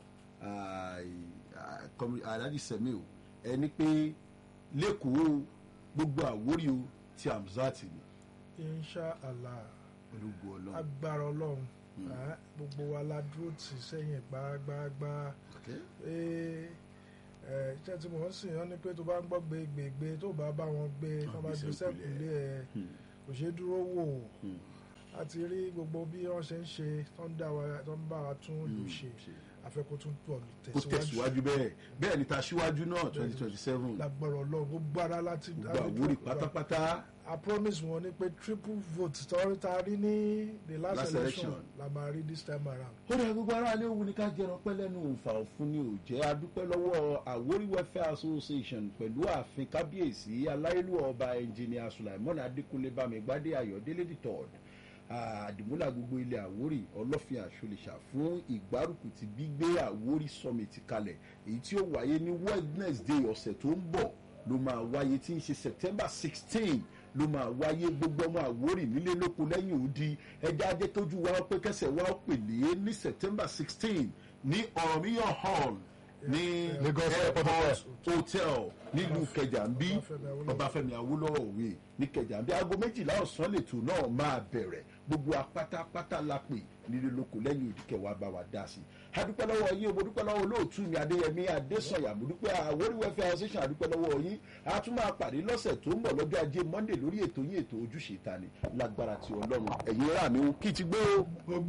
Alhaji Sẹ̀míù ẹni pé lẹ́kọ̀ọ́ gbogbo Àwórì o ti Hamzat ni. insha allah olùgbò Ọlọ́run agbára Ọlọ́run gbogbo wa la dúró tì sẹ́yìn gbágbágbá iṣẹ́ tí mo ń sìn yán ni pé tó bá ń gbọ́ gbégbègbè tó bá bá wọn gbé tó bá gbé sẹ́kùlé ẹ̀ kò ṣeé dúró wò a ti rí gbogbo bí wọ́n ṣe ń ṣe tó ń bá wa tún lù ṣe afẹ́kó tún pọ̀ tẹ̀síwájú. kó tẹ̀síwájú bẹ́ẹ̀ bẹ́ẹ̀ ni ta síwájú náà twenty twenty seven. lágbára Ọlọ́run gbogbo ara láti. gbogbo Àwórì pátápátá. I promise wọn ni pé triple vote tọ́rí ta rí ní the last, last election la máa rí this time around. ó dẹ̀ gbogbo ara lé òun ni ká jẹran pẹ́ lẹ́nu òǹfà òfun ni ò jẹ́ adúpẹ́ lọ́wọ́ Àwórì Welfare Association pẹ̀lú ààfin kábíyèsí aláìlú ọba ẹnjìnìà Sulaimon Adékúnlé Bámigbádé Ayọ̀délé the third àdìmúlà gbogbo ilẹ̀ Àwórì ọlọ́fin àṣọlẹ̀ṣà fún ìgbárùkù ti gbígbé Àwórì summit kalẹ̀ èyí tí ó wáyé ní Wednesday ọ̀sẹ̀ tó ń bọ̀ ló máa wáyé tí ń ṣe September sixteen ló máa wáyé. gbogbo ọmọ Àwórì nílé lóko lẹ́yìn odi ẹja ajé tójú wa pé kẹsẹ̀ wa pèlè ní September sixteen ní Ọ̀rànmíyàn hall ní Lagos airport hotel nílùú Kẹjàmbí Ọbáfẹ́mi Awólọ́wọ̀ òwe ní Kẹjàmbí aago méjìlá ọ̀sán lètò náà máa bẹ̀rẹ̀ gbogbo apátápátá la pè nílé lóko lẹ́yìn òdì kẹwàá bá wa dá sí i. adúpẹ́ lọ́wọ́ yín mo dúpẹ́ lọ́wọ́ olóòtú mi Adéyẹmí Adésànyà mo dúpẹ́ Àwórì welfare association adúpẹ́ lọ́wọ́ yín a tún máa pàdé lọ́sẹ̀ tó ń bọ̀ lọ́jọ́ ajé Monday lórí ètò yín ètò ojúṣe ìtani lágbára ti Ọlọ́run ẹ̀yin rà mí kí ti gbé o. gbogbo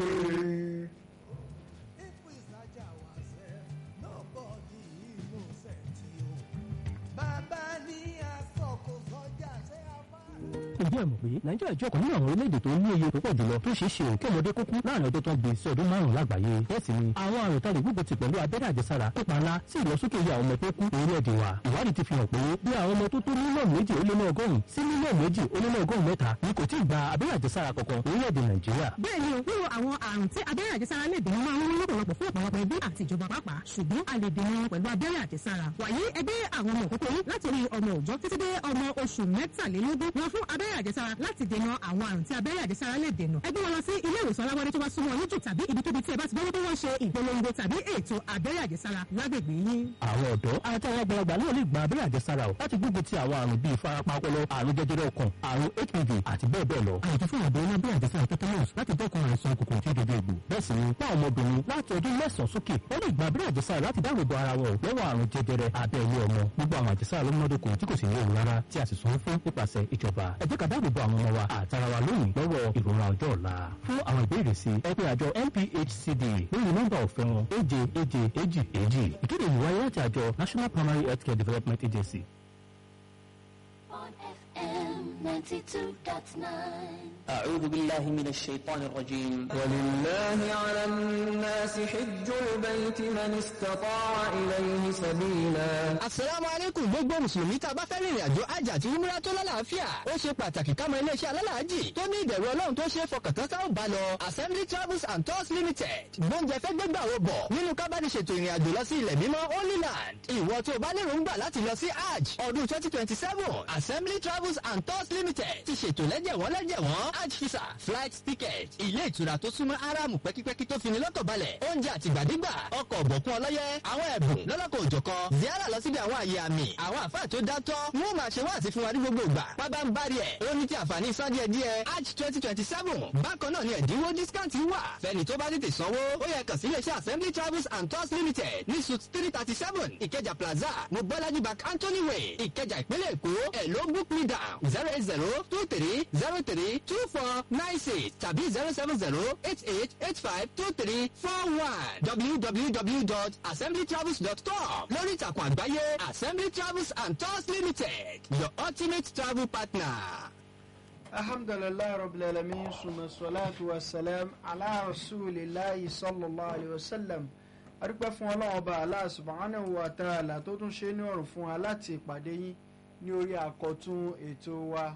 ǹjẹ́ ẹ mọ̀ pé nàìjíríà jẹ́ ọ̀kan nínú àwọn orílẹ̀-èdè tó ní iye tó pọ̀ jùlọ tó ṣeé ṣe ò kí ọmọdé kó kú láàrin ọjọ́ tó ń gbé sí ọdún márùn-ún lágbàáyé. bẹ́ẹ̀ sì ni àwọn àrùn tá lè gbógun ti pẹ̀lú abẹ́rẹ́ àjẹsára kópa ńlá sí ìlọsókè iye àwọn ọmọ tó kú orílẹ̀-èdè wa. ìwádìí ti fi hàn pé bí àwọn ọmọ tó tó mílíọ̀nù méjì ó lé ní ọgọ́rùn-ún sí mílíọ̀nù méjì ó lé ní ọgọ́rùn-ún mẹ́ta ni kò tíì gba abẹ́rẹ́ àjẹsára kankan orílẹ̀-èdè nàìjíríà. bẹ́ẹ̀ ni wíwo àwọn àrùn tí abẹ́rẹ́ àjẹsára lè dènà máa ń wọ́n lọ́pọ̀lọpọ̀ fún ọ̀pọ̀lọpọ̀ ẹbí àti ìjọba pàápàá ṣùgbọ́n a lè dènà wọn pẹ̀lú abẹ́rẹ́ àjẹsára. wàyí ẹgbẹ́ àwọn ọmọ òkókó yín láti orí ọmọ òòjọ́ títí dé ọmọ oṣù mẹ́tàlélógún wọn fún abẹ́rẹ́ àjẹsára láti dènà àwọn àrùn tí abẹ́rẹ́ àjẹsára lè dènà. ẹgbẹ́ wọn lọ sí ilé ìwòsàn alábọ́dé tó bá súnmọ́ yín jù tàbí ibikíbi tí ẹ bá ti gbọ́ pé wọ́n ṣe ìpolongo tàbí ètò abẹ́rẹ́ àjẹsára lágbègbè yín. àwọn ọ̀dọ́ àti àwọn àgbàlagbà náà lè gba abẹ́rẹ́ àjẹsára o láti gbógun ti àwọn àrùn bíi ìfarapa ọpọlọ àrùn jẹjẹrẹ ọkàn àrùn H I V àti bẹ́ẹ̀ bẹ́ẹ̀ lọ. àyètò fún àbẹ̀wò ní abẹ́rẹ́ àjẹsára tetanus láti dẹ́kun àìsàn kòkòrò tí ó dodo egbò. bẹ́ẹ̀ sì ni fún àwọn ọmọbìnrin láti ọdún mẹ́sàn-án sókè wọ́n lè gba abẹ́rẹ́ àjẹsára láti dáàbò bo ara wọn lọ́wọ́ àrùn jẹjẹrẹ abẹ́ ilé ọmọ. gbogbo àwọn àjẹsára ló múnádóko tí kò sì ní òun rárá tí a sì sanwó fún nípasẹ̀ ìjọba. ẹ jẹ́ ká dáàbò bo àwọn ọmọ wa àtara wa lónìí lọ́wọ́ ìrora ọjọ́ ọ̀la. fún àwọn ìbéèrè sí ẹ pè àjọ N P H C D lórí nọ́mbà ọ̀fẹ́ wọn èje èje èjì èjì. ìkéde yìí wáyé láti àjọ National Primary Healthcare Development Agency. on F M ninety-two point nine. أعوذ بالله من الشيطان الرجيم ولله على الناس حج البيت من استطاع إليه سبيلا. Assalamu alaikum gbogbo mùsùlùmí tá a bá fẹ́ rìnrìn àjò hajj àti umrah tó lálàáfíà. ó ṣe pàtàkì ká mọ iléeṣẹ́ alálàájì tó ní ìbẹ̀rù ọlọ́run tó ṣe é fọkàntán tá ò bá lọ. Assembly Travels and Tours Limited gbóúnjẹ fẹ́ gbégbà wo bọ̀ nínú kábàdì ṣètò ìrìn àjò lọ sí ilẹ̀ mímọ́ Holy Land. ìwọ tó o bá lérò ń gbà láti lọ sí hajj ọdún twenty twenty seven Assembly Travels and Tours Limited ti ṣètò lẹ́jẹ̀wọ́n lẹ́jẹ̀wọ́n hajj visa flight ticket ilé ìtura tó súnmọ́ aráàmù pẹ́kípẹ́kí tó fini lọ́kàn balẹ̀ oúnjẹ àtìgbàdégbà ọkọ̀ ọ̀bọ̀kún ọlọ́yẹ àwọn ẹ̀bùn lọ́lọ́kọ̀ òjọ̀kan ziara lọ síbi àwọn àyè àmì àwọn àfáà tó dátọ́ wọ́n máa ṣe wáàsí fún wa ní gbogbo ìgbà pábá ń bari ẹ̀ ó ní ti àǹfààní san díẹ̀ díẹ̀ hajj twenty twenty seven bákan náà ni ẹ̀dínwó discount wà fẹ́ni tó bá tètè sanwó ó yẹ kàn sí iléeṣẹ́ Assembly Travels and Tours Limited ní suite three thirty seven Ìkẹjà Plaza Mobolaji Bank Anthony Way Ìkẹjà ìpínlẹ̀ Èkó ẹ̀ ló book me down zero eight zero two three zero three two four nine six tàbí zero seven zero eight eight eight five two three four one w w w dot assembly travels dot com lórí ìtàkùn àgbáyé Assembly Travels and Tours Limited your ultimate travel partner. alhamdulilayi rabbil alamin suma salatu wa salam ala rasulillahi sallallahu alayhi wa sallam. adúpẹ́ fún ọlọ́run ọba Allah subhanahu wa ta'ala tó tún ṣe ní ọ̀rùn fún wa láti ìpàdé yín ní orí àkọ́tún ètò wa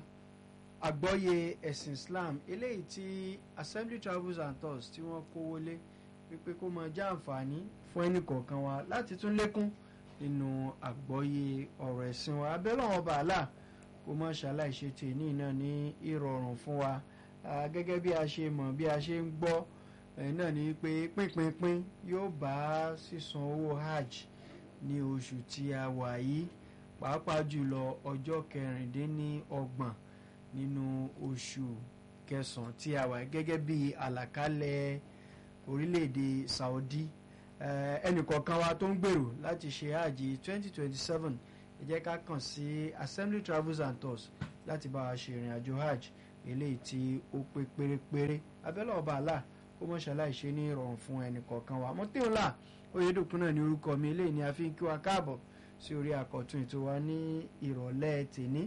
àgbọ́yé ẹ̀sìn Islam eléyìí tí Assembly Travels and Tours tí wọ́n kówó lé wípé kó máa jẹ́ àǹfààní fún ẹnì kọ̀ọ̀kan wa láti tún lékún nínú àgbọ́yé ọ̀rọ̀ ẹ̀sìn wa abẹ́lọ́wọ́n ọba Allah kó má ṣàlàyé tèmi náà ní ìrọ̀rùn fún wa gẹ́gẹ́ bí a ṣe mọ̀ bí a ṣe ń gbọ́ náà ni pé pínpínpín yóò bá sísan owó hajj ní oṣù tí a wà yìí pàápàá jùlọ ọjọ́ kẹrìndínlọ́gbọ̀n nínú oṣù kẹsàn-án tí a wà gẹ́gẹ́ bí àlàkalẹ̀ orílẹ̀-èdè Saudi ẹnìkọ̀ọ̀kan wa tó ń gbèrò láti ṣe hajj twenty twenty seven ẹ jẹ́ ká kàn sí Assembly Travels and Tours láti bá wa ṣe ìrìn àjò hajj eléyìí tí ó pé pérépéré abẹ́lẹ̀ ọba àlà kó mọ̀ ṣàlàyé ṣe ní ìrọ̀rùn fún ẹnìkọ̀ọ̀kan wa mọ́tẹ́ọ̀lá Oyèdòkun náà ní orúkọ mi eléyìí ni a fi ń kí wa káàbọ̀ sí orí àkọ́tún ètò wa ní ìrọ̀lẹ́ tèní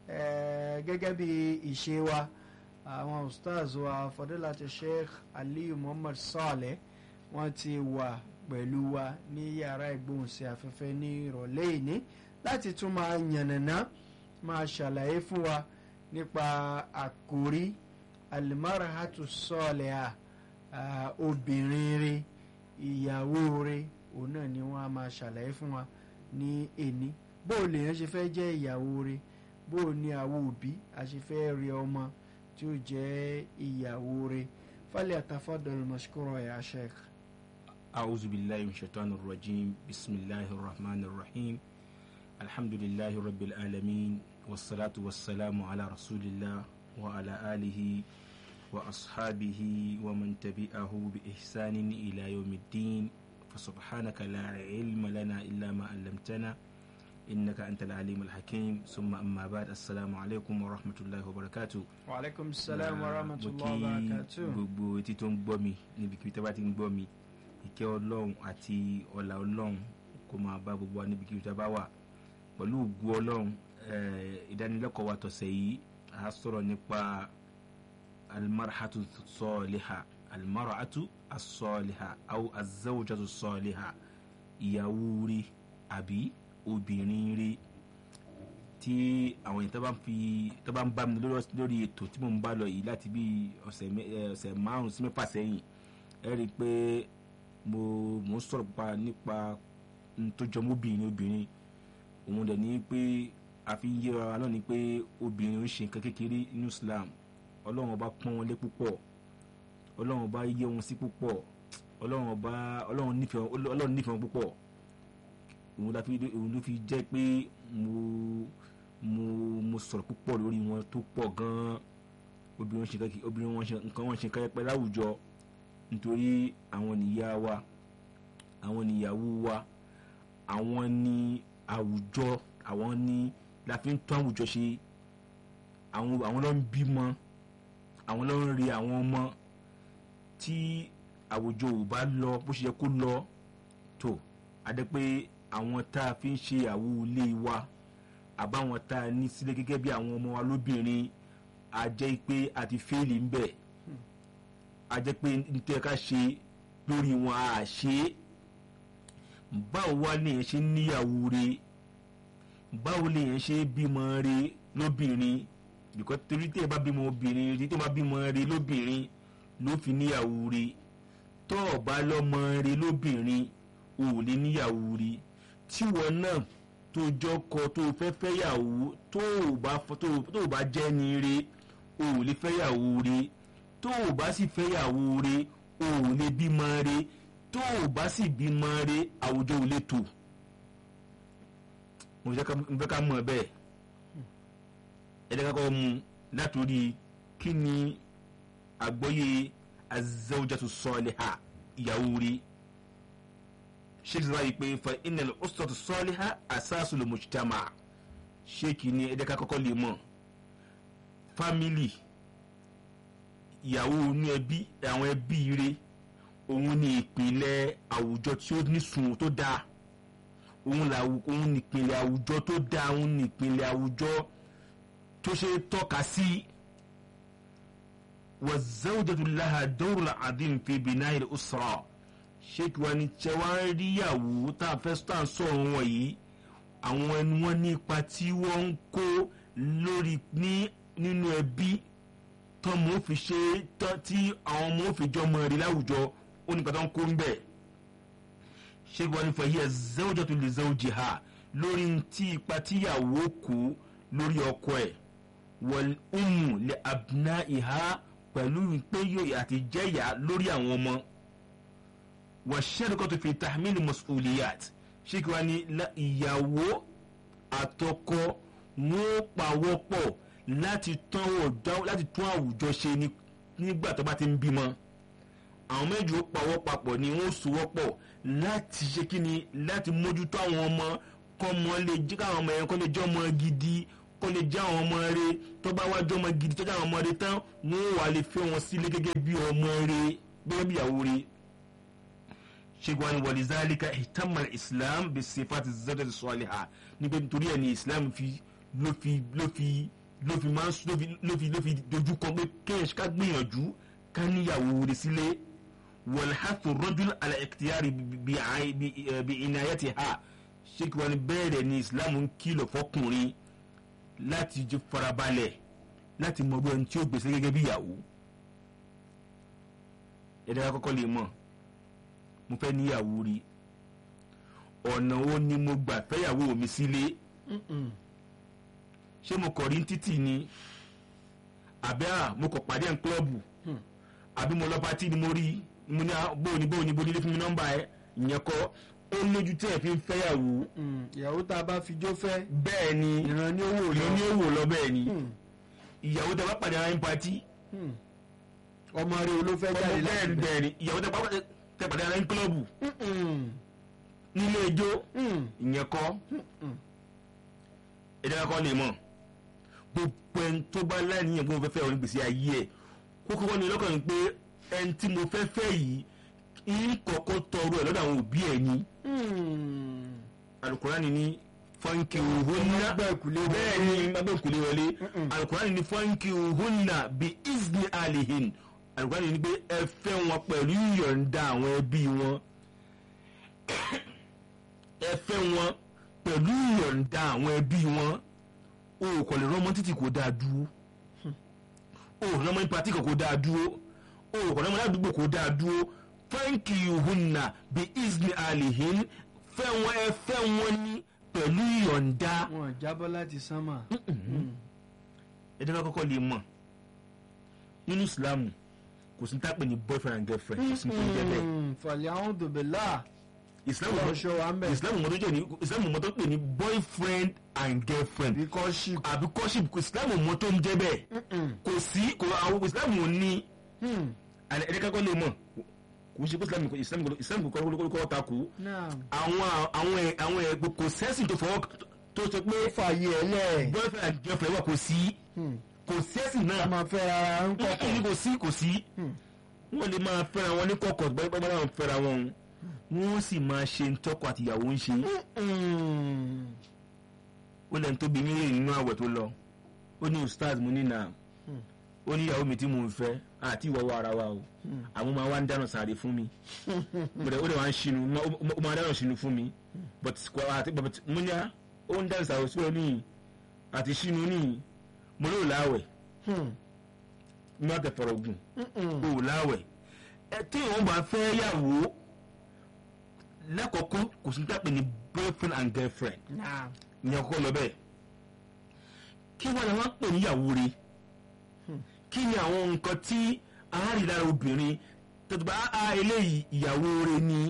gẹ́gẹ́ bí ìṣe wa àwọn ustaz wa Fadilati Sheikh Aliyu Muhammad Saleh wọ́n ti wà pẹ̀lú wa ní yàrá ìgbóhùnsí afẹ́fẹ́ ní ìrọ̀lẹ́ ìní láti tún máa yànnàná máa ṣàlàyé fún wa nípa àkòrí alimarahatu sọ́ọ̀lẹ́à obìnrin rẹ̀ ìyàwó rẹ̀ òun náà ni wọ́n á máa ṣàlàyé fún wa ní èní bó o lèèyàn ṣe fẹ́ jẹ́ ìyàwó rẹ̀ bó o ní àwọn òbí a ṣe fẹ́ rí ọmọ tí ó jẹ́ ìyàwó rẹ̀ falyatafaddal mashkura ya sheikh. أعوذ بالله من الشيطان الرجيم بسم الله الرحمن الرحيم الحمد لله رب العالمين والصلاة والسلام على رسول الله وعلى آله وأصحابه ومن تبعه بإحسان إلى يوم الدين فسبحانك لا علم لنا إلا ما علمتنا إنك أنت العليم الحكيم ثم أما بعد السلام عليكم ورحمة الله وبركاته. وعليكم السلام ورحمة الله وبركاته. gbogbo etí tó ń gbọ́ mi níbikíbi tó bá ti ń gbọ́ mi ìkẹ́ ọlọ́run àti ọlá ọlọ́run kó máa bá gbogbo wa níbikíbi tó bá wà pẹ̀lú ògo ọlọ́run. ìdánilẹ́kọ̀ọ́ wa tọ̀sẹ̀ yìí a sọ̀rọ̀ nípa almarhatu sọ́ọ̀lìhà almarhatu asọ́ọ̀lìhà aw azawjatu sọ́ọ̀lìhà ìyàwó rí àbí obìnrin rí tí àwọn èèyàn tó bá ń fi tó bá ń bá mi lórí ètò tí mò ń bá lọ yìí láti bí ọ̀sẹ̀ márùn-ún sí mẹ́fà sẹ́yìn ẹ rí i pé mo mo ń sọ̀rọ̀ pa nípa tó jọmọ́ obìnrin obìnrin òun dẹ̀ ní pé a fi ń yẹra wa náà ni pé obìnrin ń ṣe nǹkan kékeré nínú Islam ọlọ́run ọba pọ́n wọn lé púpọ̀ ọlọ́run ọba yẹ wọn sí púpọ̀ ọlọ́run ọba ọlọ́run nífẹ̀ẹ́ ọlọ́run nífẹ̀ẹ́ wọn púpọ̀ òun la fi òun ló fi jẹ́ pé mo mo mo sọ̀rọ̀ púpọ̀ lórí wọn tó pọ̀ gan-an obìnrin ṣe nǹkan obìnrin wọn ṣe nǹkan wọn ṣe nǹkan yẹpẹ láwùjọ nítorí àwọn nìyá wa àwọn nìyàwó wa àwọn ní àwùjọ àwọn ní la fi ń tún àwùjọ ṣe àwọn àwọn ló ń bímọ àwọn ló ń rí àwọn ọmọ tí àwùjọ ò bá lọ bó ṣe yẹ kó lọ tó adé pé àwọn tá a fi ń ṣe àwo ilé wa àbáwọn tá a ní sílé gẹ́gẹ́ bí àwọn ọmọ wa lóbìnrin a jẹ́ pé a ti fẹ́ẹ̀lì ń bẹ̀ a jẹ́ pé nítorí ká ṣe lórí wọn a ṣe é báwo wá lèèyàn ṣe níyàwó rẹ̀ báwo lèèyàn ṣe bímọ rẹ̀ lóbìnrin bìkọ́ torí tí ẹ bá bímọ obìnrin rí tí ẹ bá bímọ rẹ̀ lóbìnrin ló fi níyàwó rẹ̀ tó o bá lọ́mọ rẹ̀ lóbìnrin o ò lè níyàwó rẹ̀ tíwọ náà tó jọkọ tó fẹ́ fẹ́yàwó tó o bá tó o bá jẹ́ ni rẹ̀ o ò lè fẹ́yàwó rẹ̀ tó o bá sì fẹ́yàwó rẹ̀ o ò lè bímọ rẹ̀ tó o bá sì bímọ rẹ̀ àwùjọ ò lè tò mo fẹ́ ká mọ̀ bẹ́ẹ̀ ẹ̀dẹ́ kakọ́ mu látòrí kí ni àgbọ́yé azawjatu saliha ìyàwó rí sheikh zayi pé fa innal usratu saliha asasul mujtama sheikh ni ẹ̀dẹ́ kakọ́ lè mọ̀ fámìlì ìyàwó inú ẹbí àwọn ẹbí rẹ̀ òun ni ìpìlẹ̀ àwùjọ tí ó ní sùn tó dáa òun là òun ní ìpìlẹ̀ àwùjọ tó dáa òun ní ìpìlẹ̀ àwùjọ tó ṣe tọ́ka sí wa zawjatu laha dawrun adhim fi bina'il usra sheikh wa ni tẹwàá ríyàwó tá a fẹ́ sọ́tà sọ̀rọ̀ wọn yìí àwọn ẹni wọn ní ipa tí wọ́n ń kó lórí ní nínú ẹbí tọ́mọ ó fi ṣe tí àwọn ọmọ ó fi jọmọ rí láwùjọ ó ní pàtàkì kó ń bẹ̀ sheikh wa ni fa hiya zawjatu li zawjiha lórí tí ipa tíyàwó kó lórí ọkọ ẹ̀ wal ummu li abna'iha pẹ̀lú pé yóò àti jẹ́yà lórí àwọn ọmọ wa sharikatu fi tahmil mas'uliyat sheikh wa ni ìyàwó àtọkọ wọn pawọ́pọ̀ láti tún àwùjọ ṣe nígbà tó bá ti ń bímọ àwọn méjì ó pawọ́ papọ̀ ni wọ́n sowọ́pọ̀ láti ṣe kí ni láti mójútó àwọn ọmọ kọ́mọ lè jẹ́ káwọn ọmọ yẹn kọ́ lè jẹ́ ọmọ gidi kọ́ lè jẹ́ àwọn ọmọ rẹ̀ tó bá wá jẹ́ ọmọ gidi tó jẹ́ àwọn ọmọ rẹ̀ tán wọ́n wà lè fẹ́ wọn sílé gẹ́gẹ́ bí ọmọ rẹ̀ gẹ́gẹ́ bí ìyàwó rẹ̀. ṣégun ni walizalika ihtamma islam bi sifati zawjati salihah nígbà nítorí ẹ̀ ní islam fi ló fi ló fi ló fi máa ló fi ló fi ló fi dojú kọ pé kéèyàn ká gbìyànjú ká níyàwó rẹ̀ sílé wàlhàtò rọ́júl alẹ́kìtìyàrí bí ìnáyàtì ha ṣéèkì wọn bẹ́ẹ̀rẹ̀ ní islam ń kìlọ̀ fọkùnrin láti jẹ́ farabalẹ̀ láti mọ bí ẹni tí ó gbèsè gẹ́gẹ́ bí ìyàwó ẹ̀dá kọ́kọ́ lè mọ̀ mo fẹ́ níyàwó rí ọ̀nà wo ni mo gbà fẹ́yàwó mi sílé ṣé mo kọ̀ rí títì ni àbí à mo kọ̀ pàdé ẹ̀ ń klọ́ọ̀bù àbí mo lọ pátí ni mo rí mo ní bóòní bóòní bóòní lé fún mi nọ́mbà ẹ̀ ìyẹn kọ́ ó lójú tí ẹ̀ fi ń fẹ́yàwó. ìyàwó tá a bá fi jó fẹ́. bẹ́ẹ̀ ni ìran ní owó lọ ìran ní owó lọ bẹ́ẹ̀ ni ìyàwó tá a bá pàdé ara ń patí. ọmọ rẹ ló fẹ́ jáde láti bẹ́ẹ̀ bẹ́ẹ̀ ni ìyàwó tá a bá pàdé ara ń kílọ̀bù nílé ijó ìyẹn kọ́ ẹ̀dá kọ́ lè mọ̀ gbogbo ẹni tó bá láníyàn pé mo fẹ́ fẹ́ ọ ní gbèsè ayé ẹ̀ kó kọ́kọ́ ní lọ́kàn ní pé ẹni tí mo fẹ́ fẹ́ yìí ń kọ́kọ́ tọrọ ẹ̀ lọ́dọ̀ àwọn òbí ẹ̀ ni. alukurani ni fọ́nkì òhunna bẹ́ẹ̀ ni agbẹ́kùlé wọlé alukurani ni fọ́nkì òhunna bí izni alihin alukurani ni pé ẹ fẹ́ wọn pẹ̀lú ìyọ̀ǹda àwọn ẹbí wọn ẹ fẹ́ wọn pẹ̀lú ìyọ̀ǹda àwọn ẹbí wọn o kò lè rọ́mọ títí kò dáa dúró o kò rọ́mọ pàtí kò dáa dúró o kò rọ́mọ ládùúgbò kò dáa dúró fẹ́ǹkì ìhùnà bí izni alihin fẹ́ wọn ẹ fẹ́ wọn ní pẹ̀lú ìyọ̀ǹda. wọn jábọ́ láti sánmà. ẹ̀dá bá kọ́kọ́ lè mọ̀ nínú ìsìlámù kò sí tápẹ̀ ní boyfriend and girlfriend kò sí ní kò jẹ́ bẹ́ẹ̀. fàlẹ́ àwọn dòbẹ̀lá. ìsìlámù mọ́tò ní ìsìlámù mọ́tò pè ní boyfriend and girlfriend. bí kọ́ṣíp. àbí kọ́ṣíp ìsìlámù mọ́tò ń jẹ́ bẹ́ẹ̀ kò sí kò àwọn ìsìlámù ní ẹ̀dá kọ́kọ́ lè mọ̀ kò sí pé islam kò islam kò kọ́ kọ́ ta kú àwọn àwọn àwọn ẹgbẹ́ kò sẹ́sìn tó fọwọ́ tó sọ pé fààyè ẹlẹ́ boyfriend and girlfriend wà kò sí kò sẹ́sìn náà máa fẹ́ra ń kọ́kọ́ kò sí kò sí wọ́n lè máa fẹ́ra wọn ní kọ̀kọ̀ bẹ́ẹ̀ bá wọn fẹ́ra wọn wọ́n sì máa ṣe ntọ́kọ àtìyàwó ń ṣe ó lẹ́nu tó bí mílíọ̀nù nínú àwẹ̀ tó lọ ó ní ustaz mo ní nà ó ní ìyàwó mi tí mo ń fẹ́ àti ìwọ́wọ́ ara wa o àwọn máa wá ń dáná sàárè fún mi ó dẹ̀ wá ń ṣinu ó máa dáná ṣinu fún mi but mo ní ó ń dáná sàárè sí ọ níyì àti ṣinu níyì mo lóò láwẹ̀ mo á tẹ̀fọ̀rọ̀ gùn ó láwẹ̀ ẹ tí ìwọ́n bá fẹ́ yàwó lẹ́kọ̀ọ́kọ́ kò sí dápẹ́ ní boyfriend and girlfriend ní ọkọ̀ lọ bẹ́ẹ̀ kí wọ́n lè wá pè níyàwó rẹ̀ kí ni àwọn nǹkan tí àárí lára obìnrin tọ́tùbá á eléyìí ìyàwó rẹ̀ ni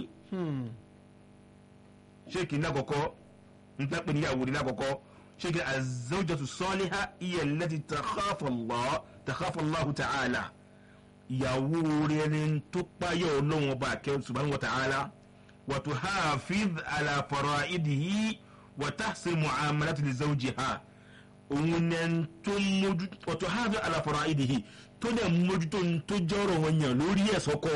ṣé kì í lákọ̀ọ́kọ́ ń tẹ́pẹ́ níyàwó rẹ̀ lákọ̀ọ́kọ́ ṣé kì í az-zawjatu salihah hiya allati takhafu Allah takhafu Allahu ta'ala ìyàwó rẹ̀ ni tó páyọ̀ ọlọ́run ọba akẹ́ subhanahu wa ta'ala wa tuhafiz ala fara'idihi wa tahsin mu'amalati li zawjiha òun ní tó mójú ọ̀tọ̀ hábí àlàfọ̀rọ̀ ìdìhì tó dẹ̀ mójútó tó jọ́rọ̀ wọn yàn lórí ẹ̀sọ́ kọ́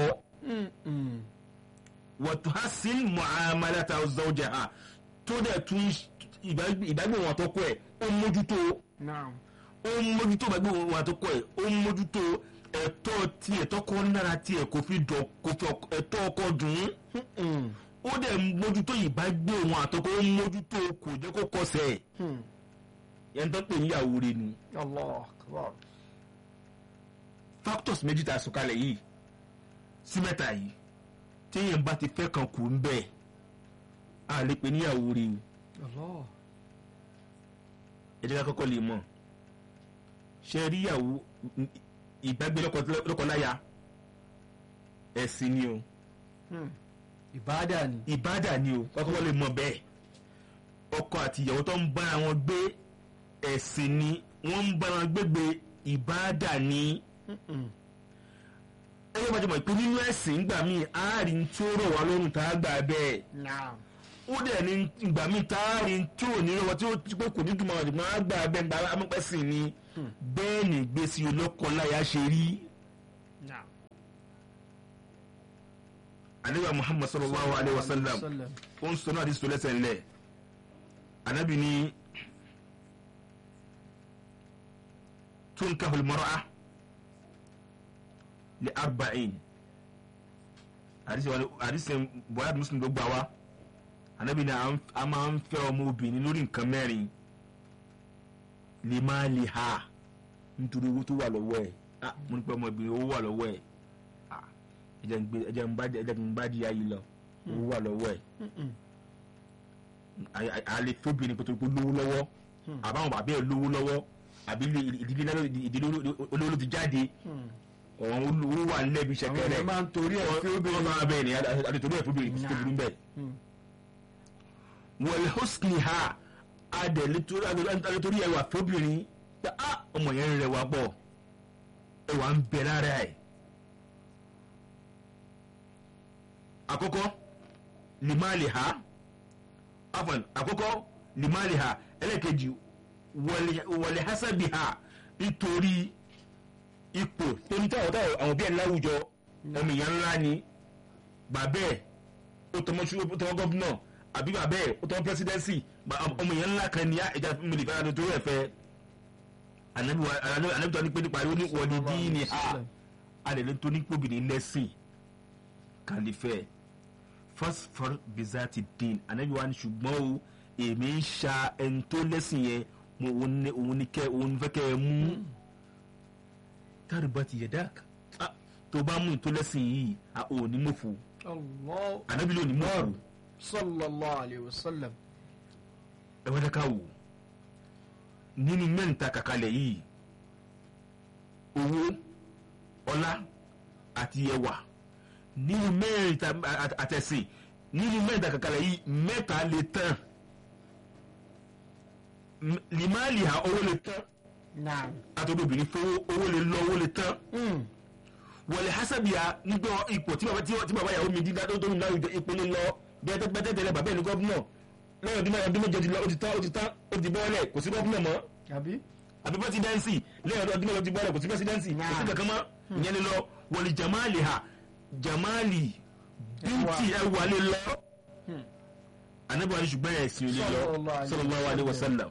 wọ̀tọ̀ hasin mu'amalata zawjaha tó dẹ̀ tún ìdágbé wọn àtọ́kọ́ ẹ̀ ó mójútó ó mójútó ìdágbé wọn àtọ́kọ́ ẹ̀ ó mójútó ẹ̀tọ́ tí ẹ̀tọ́ kọ́ nára tí ẹ̀ kò fi dọ̀ kò fi ẹ̀tọ́ ọkọ̀ dùn ún ó dẹ̀ mójútó ìbágbé wọn àtọ́kọ́ ó mójútó kò jẹ́ kó kọsẹ̀ ẹ̀ yẹn tó pè níyàwó rẹ̀ ni. factors méjì tá a sọ̀kalẹ̀ yìí sí mẹ́ta yìí téèyàn bá ti fẹ́ kan kù ń bẹ́ẹ̀ a lè pè níyàwó rẹ̀ ni. ẹ jẹ́ ká kọ́kọ́ lè mọ̀ ṣe rí ìyàwó ìgbàgbé lọ́kọláya ẹ̀sìn ni o. ìbádà ni. ìbádà ni o kọ́kọ́ lè mọ̀ bẹ́ẹ̀ ọkọ àti ìyàwó tó ń bára wọn gbé ẹ̀sìn ni wọ́n ń bára wọn gbégbé ìbádà ni. ẹgbẹ́ bá jẹ́ mọ̀ pé nínú ẹ̀sìn ìgbà míì àárín tí ó rọ̀ wá lọ́rùn tá a gbà bẹ́ẹ̀. ó dẹ̀ ní ìgbà míì tá a rí tí ò ní lọ́wọ́ tí ó ti pé kò ní dùnmọ̀ ọ̀dùnmọ̀ á gbà bẹ́ẹ̀ gba amúpẹ́sìn ni bẹ́ẹ̀ ni ìgbésí olókọláya ṣe rí. Ànábì Muhammad sallallahu alayhi wa sallam ó ń sọ náà àdìsí tó lẹ́sẹ̀ ńlẹ̀ Ànábì ní tunkahu al-mar'a li arba'in àdìsí bọ́lá Muslim ló gbà wá Ànábì ní a máa ń fẹ́ ọmọ obìnrin lórí nǹkan mẹ́rin lè máa lè ha nítorí owó tó wà lọ́wọ́ ẹ̀ mo ní pẹ́ ọmọ obìnrin owó wà lọ́wọ́ ẹ̀ ẹjẹ ń gbé ẹjẹ ń bá ẹjẹ ń bá di ayé lọ owó wà lọ́wọ́ ẹ̀ àlè fóbìnrin pé tó kó lówó lọ́wọ́ àbáwọn bàbá ẹ̀ lówó lọ́wọ́ àbí ìdílé náà ìdílé olówó ti jáde ọ̀hún owó wà nílẹ̀bi ṣẹ̀kẹ̀rẹ̀ àwọn ẹ̀ máa ń torí ẹ̀ fi obìnrin ọmọ abẹ́ ni àti torí ẹ̀ fóbìnrin tó burú bẹ́ẹ̀. wọ̀lẹ̀ hosni ha adẹ̀ nítorí ẹwà fóbìnrin pé á ọmọ yẹn ń rẹwà pọ̀ ẹwà ń bẹ lára ẹ̀. àkọ́kọ́ limali ha afọn àkọ́kọ́ limali ha ẹlẹ́kejì wọ̀lẹ̀ hasabi ha nítorí ipò tó ní táwọn táwọn àwọn bí ẹ̀ láwùjọ ọmọ ìyá ńlá ni bàbá ẹ̀ ó tọmọ gọ́vnọ̀ àbí bàbá ẹ̀ ó tọmọ pírẹsidẹ́nsì ọmọ ìyá ńlá kan ní ẹja mílì fẹ́ adótó rẹ̀ fẹ́ ànábì tó ní pé nípa ìwé ní wọ́ọ̀dì díì ní ha àdèlè tó ní pòbìnrin lẹ́sìn kàlífẹ́ fọ́sfọ́r bizati dín ànábì wa ní ṣùgbọ́n o èmi ń ṣa ẹni tó lẹ́sìn yẹn òun ní kẹ́ òun fẹ́ kẹ́ ẹ mú tárìbàtì yẹ̀dáàkà tó bá mú ìtò lẹ́sìn yìí a ò ní mọ̀fù ànábì ló ní mọ̀fù. sallallahu alayhi wa sallam. ẹ wọ́n dẹ́ka wò nínú mẹ́ta kàkálẹ̀ yìí owó ọlá àti ẹwà nínú mẹ́ta àtẹ̀sìn nínú mẹ́ta kàkálẹ̀ yìí mẹ́ta lè tán limali ha owó lè tán àtọ́dọ̀bìnrin fowó owó lè lọ owó lè tán wọlé hasabiya nígbà ipò tí bàbá yàwó mi dídá tó tóbi láwùjọ ipò lè lọ bẹ́ẹ̀ tẹ́lẹ̀ bàbá ẹ̀ ní gọ́fúnà lọ́wọ́ ọdún mẹ́rin ọdún méje ti lọ ó ti tán ó ti tán ó ti bọ́ọ̀lẹ̀ kò sí gọ́fúnà mọ́ àbí pẹ́sidẹ́nsì lẹ́yìn ọdún mẹ́rin ó ti bọ́ọ̀lẹ̀ kò sí pẹ́sidẹ́nsì kò sí kankan mọ́ ìyẹn lè lọ wọlé jamali ha jamali bíntì ẹwà lè lọ anábọ̀ ṣùgbọ́n ẹ̀sìn lè lọ sallallahu alaihi wasallam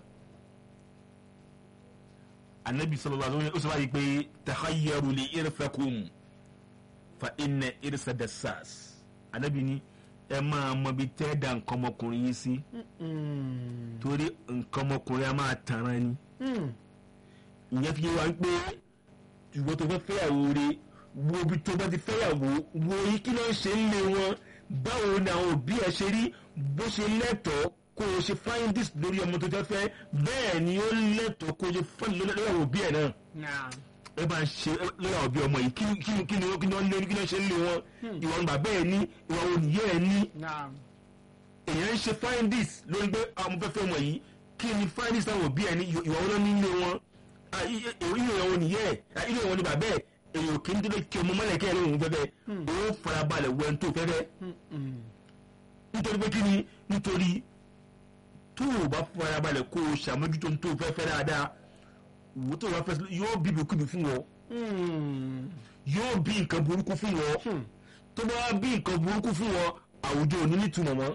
anabi sallallahu alaihi wasallam ó sọ wáyé pé takhayyaru li irfakum fa inna irsa dassas anabi ni ẹ máa mọ bí tẹ́ da nǹkan ọmọkùnrin yín sí torí nǹkan ọmọkùnrin a máa tànràn ni ìyẹn fi wá pé ṣùgbọ́n tó fẹ́ fẹ́yàwó rẹ̀ wo bí tó bá ti fẹ́yàwó wo yí kí ló ń ṣe ń lé wọn báwo ni àwọn òbí ẹ ṣe rí bó ṣe lẹ́tọ̀ọ́ kó o ṣe find this lórí ọmọ tó fẹ́ fẹ́ bẹ́ẹ̀ ni ó lẹ́tọ̀ọ́ kó o ṣe find lórí àwọn òbí ẹ̀ náà ẹ bá ń ṣe lórí àwọn òbí ọmọ yìí kí kí kí ni kí ni wọ́n lé kí ni wọ́n ṣe ń lé wọn ìwà ń bàbá ẹ̀ ní ìwà òníyẹ́ ẹ̀ ní èèyàn ń ṣe find this lórí pé àwọn fẹ́ fẹ́ ọmọ yìí kí ni find this àwọn òbí ẹ̀ ní ìwà wọn ní ilé wọn ìwà òníyẹ́ ẹ̀ ilé wọn ní bàbá ẹ̀ èèyàn kì í dúró kí ọmọ mọ́lẹ̀kẹ́ ẹ̀ lóhùn fẹ́fẹ́ ó farabalẹ̀ wẹ́n tó fẹ́fẹ́ nítorí pé kí ni nítorí tó o bá farabalẹ̀ kó o ṣàmójútó tó o fẹ́ fẹ́ dáadáa wò tó o bá fẹ́ yóò bí ibùkúbi fún wọn yóò bí nǹkan burúkú fún wọn tó bá bí nǹkan burúkú fún wọn àwùjọ ò ní nítumọ̀ mọ́.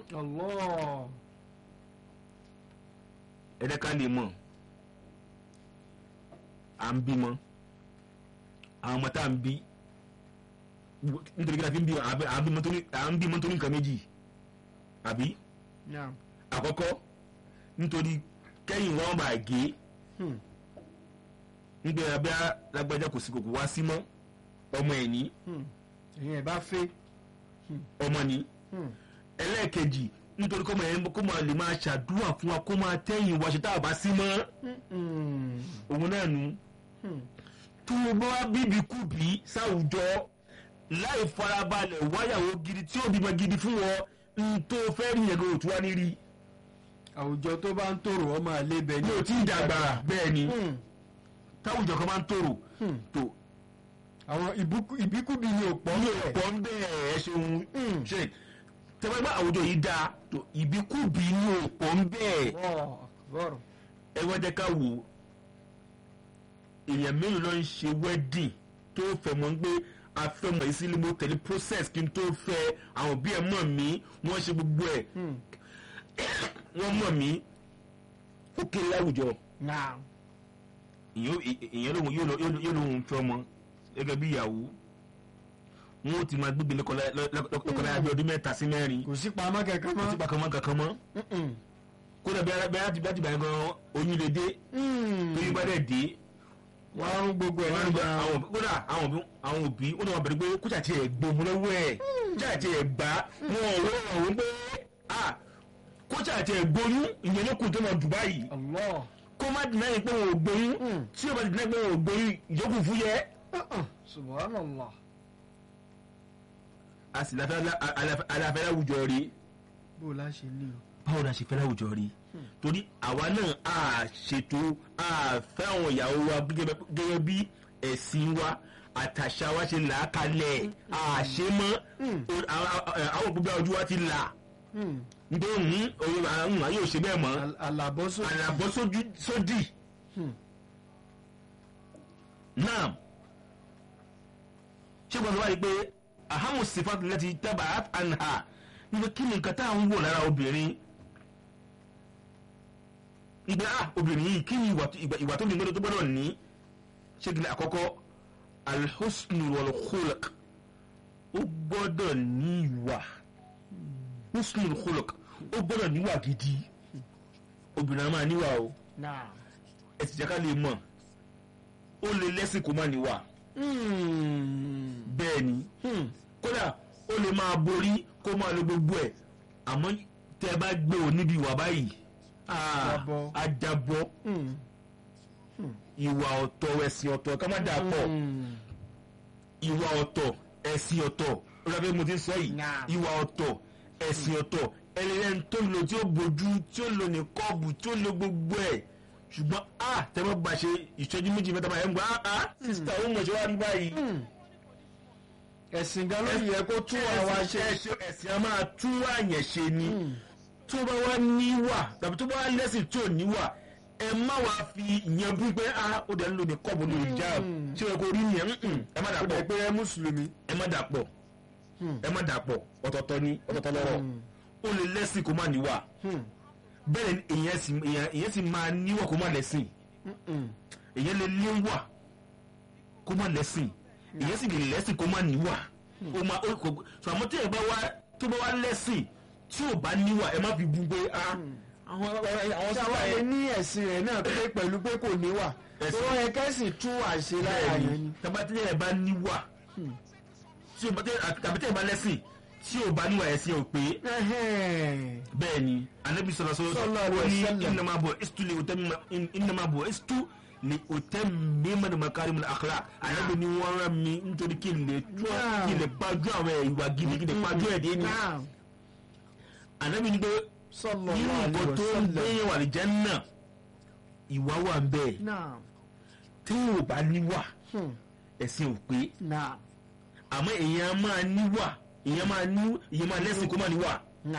ẹ̀dẹ́ká lè mọ̀ à ń bímọ àwọn ọmọ tá à ń bí nítorí kí la fi ń bí à ń bímọ tó ní nǹkan méjì àbí àkọ́kọ́ nítorí kẹ́yìn wọn bá gé nígbà abẹ́ lágbájá kò sí kòkò wá sí mọ́ ọmọ ẹ̀ ní ẹ̀yìn ẹ̀ bá fẹ́ ọmọ ní ẹlẹ́ẹ̀kejì nítorí kọ́mọ ẹ̀ kó máa lè máa ṣàdúrà fún wa kó máa tẹ́yìn wa ṣe tá a bá sí mọ́ òun náà nu tó o bá bíbí kú bí sáwùjọ láì farabalẹ̀ wáyàwó gidi tí ó bímọ gidi fún wọn n tó fẹ́ rí yẹn kó tún wá ní rí. àwùjọ tó bá ń tòrò ọmọ àlebẹ ní o tí ì dàgbà bẹ́ẹ̀ ni táwùjọ kan bá ń tòrò tó. àwọn ìbíkúbi ni òpó ń bẹ̀. òpó ń bẹ̀ ẹ ṣeun ṣe tẹ́wọ́n bá àwùjọ yìí dáa tó ìbíkúbi ni òpó ń bẹ̀. ẹ wọ́n jẹ́ ká wò èèyàn mélòó ló ń ṣe wedding tó fẹ́ mọ́ ń gbé afẹ́mọ̀ yìí sí ni mo tẹ̀lé process kí n tó fẹ́ àwọn òbí ẹ̀ mọ̀ mí wọ́n ṣe gbogbo ẹ̀ wọ́n mọ̀ mí ó kéré láwùjọ ìyẹn yóò lóun fẹ́ ọmọ gẹ́gẹ́ bí ìyàwó wọn ò ti máa gbégbé lọ́kọ̀ọ́lá bí ọdún mẹ́ta sí mẹ́rin kò sí pamọ́ kankan mọ́ kò sí pamọ́ kankan mọ́ kódà bí láti bá yẹn gan oyún lè dé tóyún bá dẹ̀ dé wọ́n á ń gbogbo ẹ̀ wọ́n náà ń gba gbà àwọn òbí kódà àwọn òbí àwọn òbí ó ní wọn bẹ̀rẹ̀ pé kújà tí ẹ̀ gbòmù lọ́wọ́ ẹ̀ kújà tí ẹ̀ gbà wọn ò wọ́n òun pé ah kújà tí ẹ̀ gbóyún ìyẹn ló kù tó lọ Dubai Allah kó má dìnnà yìí pé wọn ò gbóyún tí yóò bá dìnnà yìí pé wọn ò gbóyún ìyókù fúyẹ́. subhanallah. a sì aláfẹ́ láwùjọ rí. bó o la ṣe ní o. báwo la ṣe fẹ́ láwùjọ rí torí àwa náà a ṣètò a fẹ́ àwọn ìyàwó wa gẹ́gẹ́ bí ẹ̀sìn wa àtàṣà wa ṣe là á kalẹ̀ a ṣe mọ́ àwọn òpópẹ́ ojú wa ti là nítorí òun àwọn àyè ò ṣe bẹ́ẹ̀ mọ́ àlàbọ́sódì náà ṣé gbọ́dọ̀ wá rí i pé ahamu sifat lati tabaat anha níbi kí ni nǹkan tá à ń wò lára obìnrin ìgbà ah obìnrin yìí kí ni ìwà tó ní gbọ́dọ̀ tó gbọ́dọ̀ ní ṣé kí ni àkọ́kọ́ alhusnu wal khuluq ó gbọ́dọ̀ ní ìwà husnu wal khuluq ó gbọ́dọ̀ níwà gidi obìnrin a máa níwà o ẹ ti jẹ́ ká lè mọ̀ ó lè lẹ́sìn kó má níwà bẹ́ẹ̀ ni kódà ó lè máa borí kó máa lo gbogbo ẹ̀ àmọ́ tẹ́ bá gbé o níbi ìwà báyìí ajabọ ìwà ọ̀tọ̀ ẹ̀sìn ọ̀tọ̀ ká má dà pọ̀ ìwà ọ̀tọ̀ ẹ̀sìn ọ̀tọ̀ ó dàbí mo ti sọ yìí ìwà ọ̀tọ̀ ẹ̀sìn ọ̀tọ̀ ẹlẹ́yìn tó lò tí ó bójú tí ó lò ní kọ́ọ̀bù tí ó lò gbogbo ẹ̀ ṣùgbọ́n a tẹ́wọ́ gba ṣe ìṣẹ́jú méjì mẹ́ta báyìí ń gbọ́ a sísítà ó mọ̀ ṣe wá rí báyìí. ẹ̀sìn gan ló yẹ kó tún àwa ṣe. ẹ̀sìn a máa tún àyàn ṣe ni tó bá wá níwà tàbí tó bá wá lẹ́sìn tí ò níwà ẹ má wá fi ìyẹn bú pé a ó dẹ̀ ń lò ní kọ́ọ̀bù ní ìjà tí ó yẹ kó rí nìyẹn ẹ má dàpọ̀ pé ẹ mùsùlùmí ẹ má dàpọ̀ ẹ má dàpọ̀ ọ̀tọ̀ọ̀tọ̀ ni ọ̀tọ̀ọ̀tọ̀ lọ́rọ̀ ó lè lẹ́sìn kó má níwà bẹ́ẹ̀ ni èyàn sì máa níwà kó má lẹ́sìn èyàn lè léwà kó má lẹ́sìn èyàn sì lè lẹ́sìn kó má níwà so àmọ́ tí ẹ bá wá tó bá wá lẹ́sìn tí ò bá níwà ẹ má fi bú pé àwọn tí a wá lè ní ẹ̀sìn rẹ̀ náà pé pẹ̀lú pé kò níwà tó wọ́n yẹ kẹ́sìn tún àṣẹ lára yẹn ni. tàbí tí ẹ bá níwà tàbí tí ẹ bá lẹ́sìn tí o bá níwà ẹ̀sìn ò pé bẹ́ẹ̀ ni anabi sọ̀rọ̀ sọ̀rọ̀ ó ní innama bu'istu li utammima makarimul akhlaq anabi ni wọ́n rán mi nítorí kí n lè tún kí n lè pàjọ́ àwọn ìwà gidi kí n lè pàjọ́ ẹ̀dẹ́ ni anabi ni pé nínú nǹkan tó ń gbẹ̀yìn wà ní Janna ìwà wà ń bẹ́ẹ̀ tí o bá níwà ẹ̀sìn ò pé àmọ́ èèyàn máa níwà ìyẹn máa ní ìyẹn máa lẹ́sìn kó máa ní wà.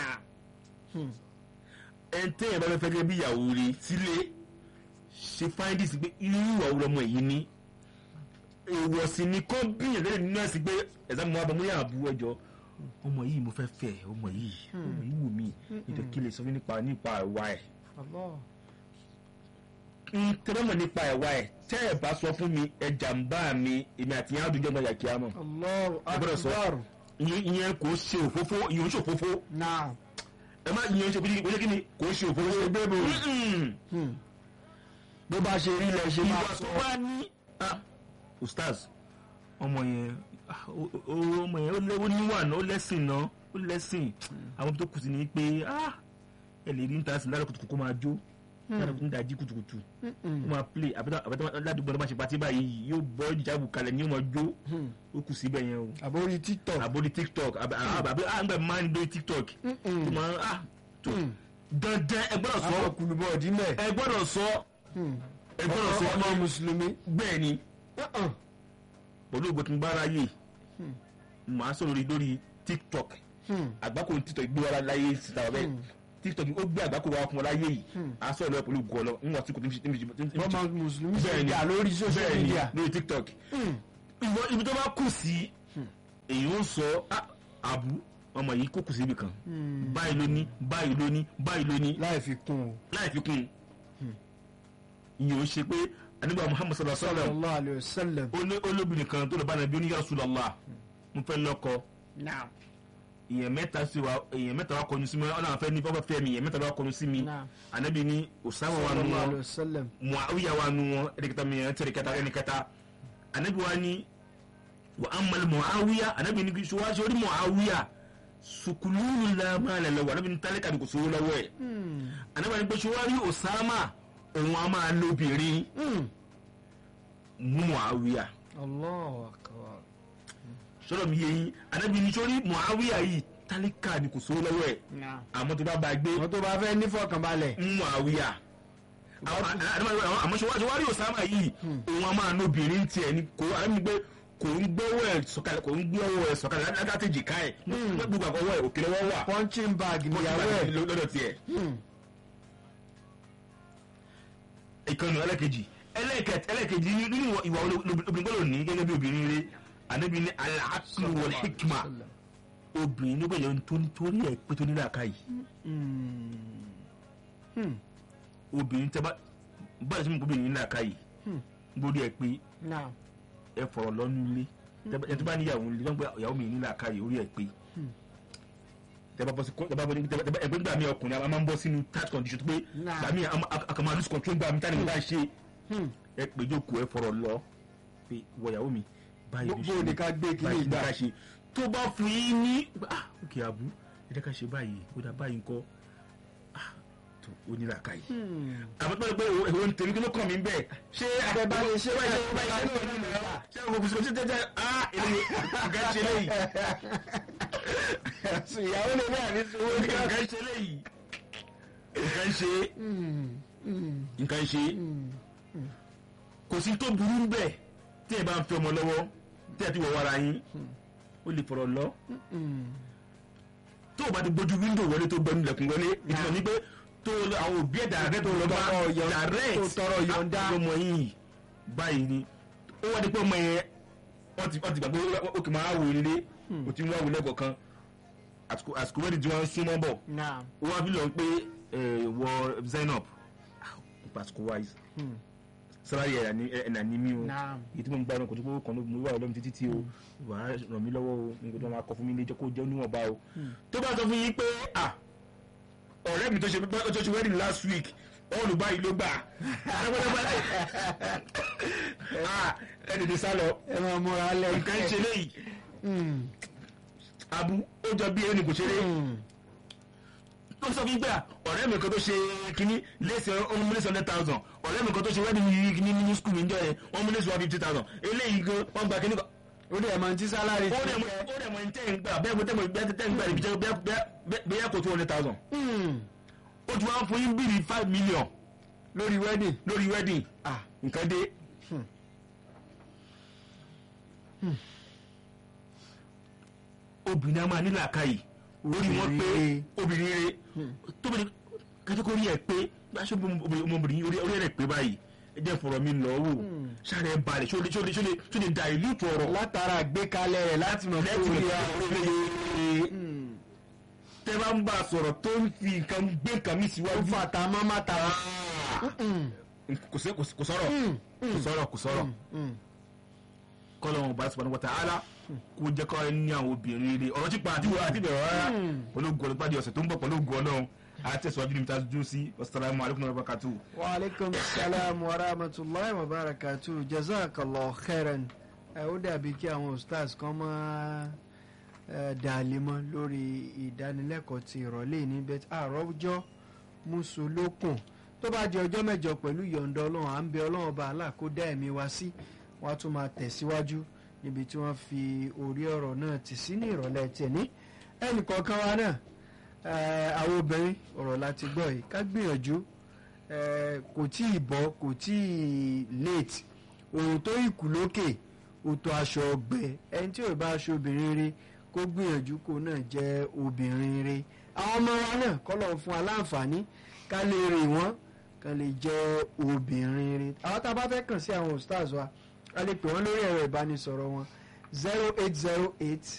ẹ ń tẹ́yìn bá fẹ́ fẹ́ gẹ́gẹ́ bí ìyàwó rẹ̀ sílé ṣe fáìndìsì pé irú ìwà wo lọmọ èyí ní. èèwọ̀ sì ni kó bíyàn lẹ́yìn nínú ẹ̀sìn pé ẹ̀sán mo wá bọ̀ mo yà bú ẹjọ́ ọmọ yìí mo fẹ́ fẹ́ ọmọ yìí ọmọ yìí wù mí ìdọ̀kí lè sọ fún nípa nípa ẹ̀wà ẹ̀. tẹ́lẹ̀ mọ̀ nípa ẹ̀wà ẹ̀ tẹ́ ẹ̀ bá sọ fún mi ẹ̀ jàǹbá mi èmi àti yàrá àdúgbò ọmọ yàkí àmọ́. ẹ gbọ́dọ̀ sọ ìyẹn kò ṣe òfófó ìyẹn ń ṣe òfófó ẹ má ìyẹn ń ṣe òfófó kíni kò ṣe òfófó ṣe bébò bó bá ṣe rí ilẹ̀ ṣe máa sọ. ìwà tó bá ní ustaz ọmọ yẹn ọmọ yẹn ó níwà náà ó lẹ́sìn náà ó lẹ́sìn àwọn tó kù sí ni pé ẹ lè rí níta sí lára kùtùkù kó máa jó lára kùtùkù dájí kùtùkùtù ó máa play àbẹ̀tẹ̀ ládùúgbò ọdún bá ṣe pàtí báyìí yóò bọ́ ìjàbù kalẹ̀ ní ọmọ jó ó kù síbẹ̀ yẹn o. àbórí tiktok àbórí tiktok àbí àgbẹ̀ máa ń lórí tiktok tó máa ń ah tó dandan ẹ gbọ́dọ̀ sọ ẹ gbọ́dọ̀ sọ ẹ gbọ́dọ̀ sọ ọmọ mùsùlùmí bẹ́ẹ̀ ni pẹ̀lú ògbó tí ń bára yé màá sọ̀rọ̀ lórí tiktok àgbákò tiktok gbé wa láyé síta ọ̀bẹ tiktok ó gbé àgbákò wa fún ọ láyé yìí à sọ̀rọ̀ lọ́wọ́ pẹ̀lú gọ́ọ̀lọ́ níwọ̀n tí kò tí ń fi ọmọ mùsùlùmí ṣe ìjà lórí social media lórí tiktok ìwọ ibi tó bá kù sí èyí ó sọ àbú ọmọ yìí kó kù sí ibì kan báyìí lóní báyìí lóní báyìí lóní láì fi kún un láì fi kún un ìyẹn ó ṣe pé anigba Muhammad sallallahu alaihi wasallam olóbìnrin kan tó lọ bá nàbí oníyà Rasulullah mo fẹ́ lọ́kọ èèyàn mẹ́ta sí wa èèyàn mẹ́ta wa kọnu sí mi ọ̀nà àfẹ́ ní fọ́fẹ́ fẹ́ mi èèyàn mẹ́ta wa kọnu sí mi anabi ní Usama wa nu wọn Muawiya wa nu wọn ẹni kẹta mi ẹni tẹ̀lé kẹta ẹni kẹta anabi wa ní wa amal Muawiya anabi ní sọ́wọ́sọ́ orí Muawiya sukululu la máa lẹ̀ lọ́wọ́ anabi ní tálẹ́kà ní kò sówó lọ́wọ́ ẹ̀ anabi wa ní pé sọ́wọ́rí Usama òun a máa lóbìnrin mú Muawiya. Allahu akbar. sọ́dọ̀ mi yẹ yín anabi ní sọ́rí Muawiya yìí tálíkà ni kò sówó lọ́wọ́ ẹ̀ àmọ́ tó bá bá gbé wọ́n tó bá fẹ́ nífọ̀kànbalẹ̀ Muawiya àmọ́ sọ́wárí Usama yìí òun a máa lóbìnrin tiẹ̀ ni kò anabi gbé kò ń gbọ́wọ́ ẹ̀ sọ̀kalẹ̀ kò ń gbọ́wọ́ ẹ̀ sọ̀kalẹ̀ látàtẹ̀jì ká ẹ̀ gbogbo àkọ́wọ́ ẹ̀ òkèlè wọ́n wà punching bag níyàwó ẹ̀ lọ́dọ̀ tiẹ̀. ìkànnì ẹlẹ́kejì ẹlẹ́kejì nínú ìwà obìnrin gbọ́dọ̀ ní gẹ́gẹ́ bí obìnrin rẹ̀ anabi ní al-aqlu wal hikma obìnrin nígbà yẹn torí ẹ̀ pé tó nílò àká yìí obìnrin tẹ́ bá báyìí tí mo gbóbìnrin nílò àká yìí gbórí ẹ̀ pé ẹ fọ̀rọ̀ lọ́nu ilé ẹ tó bá níyàwó ilé wọ́n gbé ìyàwó mi nílò àká yìí orí ẹ̀ pé tẹ́ bá bọ́ sí ẹgbẹ́ gbà mí ọkùnrin a máa ń bọ́ sínú tight condition tó pé gbà mí àkàmọ́ lose control gbà mí tani mo bá ṣe ẹ pé jókòó ẹ fọ̀rọ̀ lọ pé wọ ìyàwó mi báyìí gbogbo ní ká gbé kí ní ìgbà ṣe tó bá fún yín ní ah òkè àbú ẹ jẹ́ ká ṣe báyìí ó dá báyìí ńkọ́ ah tó ó ní làákà yìí àmọ́ tó bá pẹ́ ìwé ń tèmi kí ló kàn mí bẹ́ẹ̀ ṣé àbẹ̀bá lè ṣe báyìí ṣe báyìí ṣe báyìí ṣe àwọn òkùnkùn ṣe tẹ́tẹ́ ah èlé nǹkan ṣe léyìí ìyàwó lè ní àní sọ wọ́n nǹkan ṣe léyìí nǹkan ṣe nǹkan ṣe kò sí tó burú bẹ́ẹ̀ tí ẹ bá ń fi ọmọ lọ́wọ́ tí ẹ ti wọ̀ wára yín ó lè fọ̀rọ̀ lọ. tó o bá ti gbójú wíńdò wọlé tó gbẹnu lẹ̀kùn wọlé ìtumọ̀ ní pé tó àwọn òbí ẹ̀ dàrẹ́ tó lọ bá direct tó tọrọ yọ̀ǹda ọmọ yìí báyìí ni ó wá di pé ọmọ yẹn wọ́n ti gbàgbé ó kì máa wò ilé ó ti ń wá wò lẹ́kọ̀ọ́ kan àsìkò wẹ́ẹ̀dì tí wọ́n ń súnmọ́ bọ̀ ó wá bí lọ pé wọ Zainab àsìkò wise sọ́láyé ẹ̀nà ní mí o èyí tí mo ń gbá ẹran kò tó kó kàn ló mú wà lọ́mú títí tí o wà á ràn mí lọ́wọ́ o nǹkan tó máa kọ fún mi lé jẹ́ kó jẹ́ níwọ̀nba o tó bá sọ fún yín pé à ọ̀rẹ́ mi tó ṣe tó ṣe wedding last week ọ̀lù báyìí ló gbà ẹ tètè sá lọ ẹ máa múra lẹ nǹkan ń ṣe léyìí abu ó jọ bí ẹni kò ṣeré tó sọ fún gbà ọ̀rẹ́ mi kan tó ṣe kínní lẹ́sẹ̀ ọmọ mílíọ̀nù hundred thousand ọ̀rẹ́ mi kan tó ṣe wedding yìí kínní ní school mi ń jọ yẹn one million one fifty thousand eléyìí gan wọ́n gba kínní kan. ó dẹ̀ mọ̀ ní tí sálárì ó dẹ̀ mọ̀ ó dẹ̀ mọ̀ ní tẹ́ ń gbà bẹ́ẹ̀ mo tẹ́ mọ̀ bẹ́ẹ̀ tẹ́ ń gbà ibi jẹ́ bẹ́ẹ̀ kò two hundred thousand. ó ti wá fún yín bíi five million lórí wedding lórí wedding ah nǹkan dé. obìnrin a máa nílò àkàyè orí wọn pé obìnrin rẹ tóbi kájọkọ rí ẹ pé aṣọ ọmọbìnrin orí rẹ pé báyìí ẹ jẹ́ fọ̀rọ̀ mi lọ wò sáré balẹ̀ ṣó lè ṣó lè ṣó lè da ìlú tọrọ. látara àgbékalẹ̀ rẹ̀ láti mọ̀ pé orí rẹ̀ tẹ bá ń bá a sọ̀rọ̀ tó ń fi nǹkan gbé nǹkan mi síwájú. ó fàtà mọ́ má tara. kò sọ̀rọ̀ kò sọ̀rọ̀ kò sọ̀rọ̀ kọ́lọ̀ wọn bá subhanahu wa ta'ala kó jẹ́ kọ́ ní àwọn obìnrin rẹ̀ ọ̀rọ̀ tí pa àti àti bẹ̀rẹ̀ rárá ológun ọ̀rọ̀ pàdé ọ̀sẹ̀ tó ń bọ̀ pẹ̀lú ògùn ọlọ́run àtẹ̀síwájú ní mítà dúró sí wasalaamu alaykum wa barakatu. wa aleykum salaam wa rahmatulahi wa barakatu jazakallah khairan ẹ ó dàbí kí àwọn ustaz kan máa dàlímọ́ lórí ìdánilẹ́kọ̀ọ́ ti ìrọ̀lẹ́ ní bẹ́ẹ̀ àrọ́jọ́ mùsùlùkùn tó bá jẹ́ ọjọ́ mẹ́jọ pẹ̀lú yọ̀ǹda ọlọ́run à ń bẹ ọlọ́run ọba Allah kó dá ẹ̀mí wa sí wọ́n á tún máa tẹ̀síwájú níbi tí wọ́n fi orí ọ̀rọ̀ náà tì sí ní ìrọ̀lẹ́ tiẹ̀ ní ẹnì kọ̀ọ̀kan wa náà àwọn obìnrin ọ̀rọ̀ láti gbọ́ yìí ká gbìyànjú kò tí ì bọ́ kò tí ì late òun tó ìkù lókè òtò aṣọ ọgbẹ ẹni tí ò bá aṣọ obìnrin rí kó gbìyànjú kó náà jẹ́ obìnrin rí àwọn ọmọ wa náà kọ́ lọ́ọ́ fún aláǹfààní ká lè rè wọ́n ká lè jẹ́ obìnrin rí àwọn tá a bá fẹ́ kàn sí àwọn stars wa a lè pè wọ́n lórí ẹ̀rọ ìbánisọ̀rọ̀ wọn zero eight zero eight